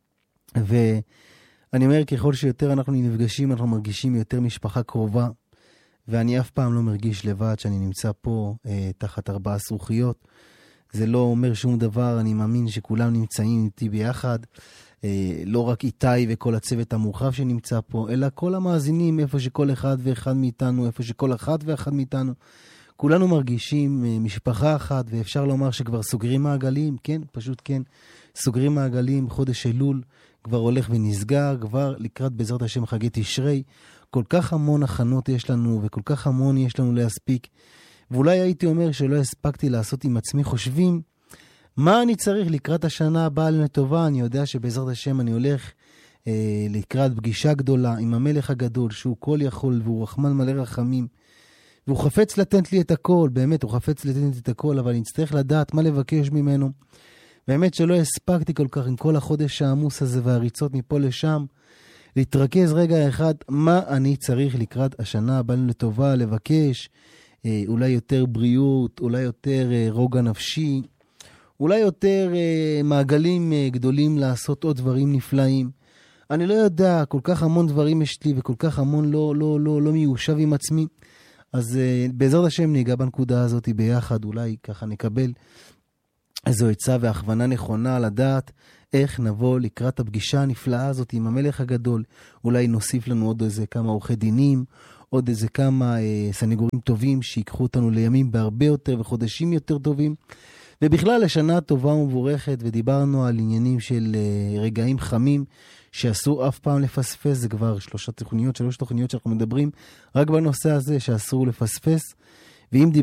ואני אומר, ככל שיותר אנחנו נפגשים, אנחנו מרגישים יותר משפחה קרובה, ואני אף פעם לא מרגיש לבד שאני נמצא פה אה, תחת ארבעה זכוכיות. זה לא אומר שום דבר, אני מאמין שכולם נמצאים איתי ביחד, אה, לא רק איתי וכל הצוות המורחב שנמצא פה, אלא כל המאזינים, איפה שכל אחד ואחד מאיתנו, איפה שכל אחד ואחד מאיתנו, כולנו מרגישים משפחה אחת, ואפשר לומר שכבר סוגרים מעגלים, כן, פשוט כן, סוגרים מעגלים, חודש אלול כבר הולך ונסגר, כבר לקראת בעזרת השם חגי תשרי, כל כך המון הכנות יש לנו, וכל כך המון יש לנו להספיק, ואולי הייתי אומר שלא הספקתי לעשות עם עצמי חושבים, מה אני צריך לקראת השנה הבאה לטובה. אני יודע שבעזרת השם אני הולך אה, לקראת פגישה גדולה עם המלך הגדול, שהוא כל יכול והוא רחמן מלא רחמים, והוא חפץ לתת לי את הכל, באמת הוא חפץ לתת לי את הכל, אבל אני אצטרך לדעת מה לבקש ממנו. באמת שלא הספקתי כל כך עם כל החודש העמוס הזה והריצות מפה לשם, להתרכז רגע אחד מה אני צריך לקראת השנה הבאה לטובה, לבקש אה, אולי יותר בריאות, אולי יותר אה, רוגע נפשי, אולי יותר אה, מעגלים אה, גדולים לעשות עוד דברים נפלאים. אני לא יודע, כל כך המון דברים יש לי וכל כך המון לא, לא, לא, לא מיושב עם עצמי. אז אה, בעזרת השם ניגע בנקודה הזאת ביחד, אולי ככה נקבל איזו עצה והכוונה נכונה לדעת איך נבוא לקראת הפגישה הנפלאה הזאת עם המלך הגדול. אולי נוסיף לנו עוד איזה כמה עורכי דינים, עוד איזה כמה אה, סניגורים טובים שיקחו אותנו לימים בהרבה יותר וחודשים יותר טובים. ובכלל לשנה טובה ומבורכת, ודיברנו על עניינים של uh, רגעים חמים שאסור אף פעם לפספס. זה כבר שלושה תוכניות, שלוש תוכניות שאנחנו מדברים רק בנושא הזה שאסור לפספס. ואם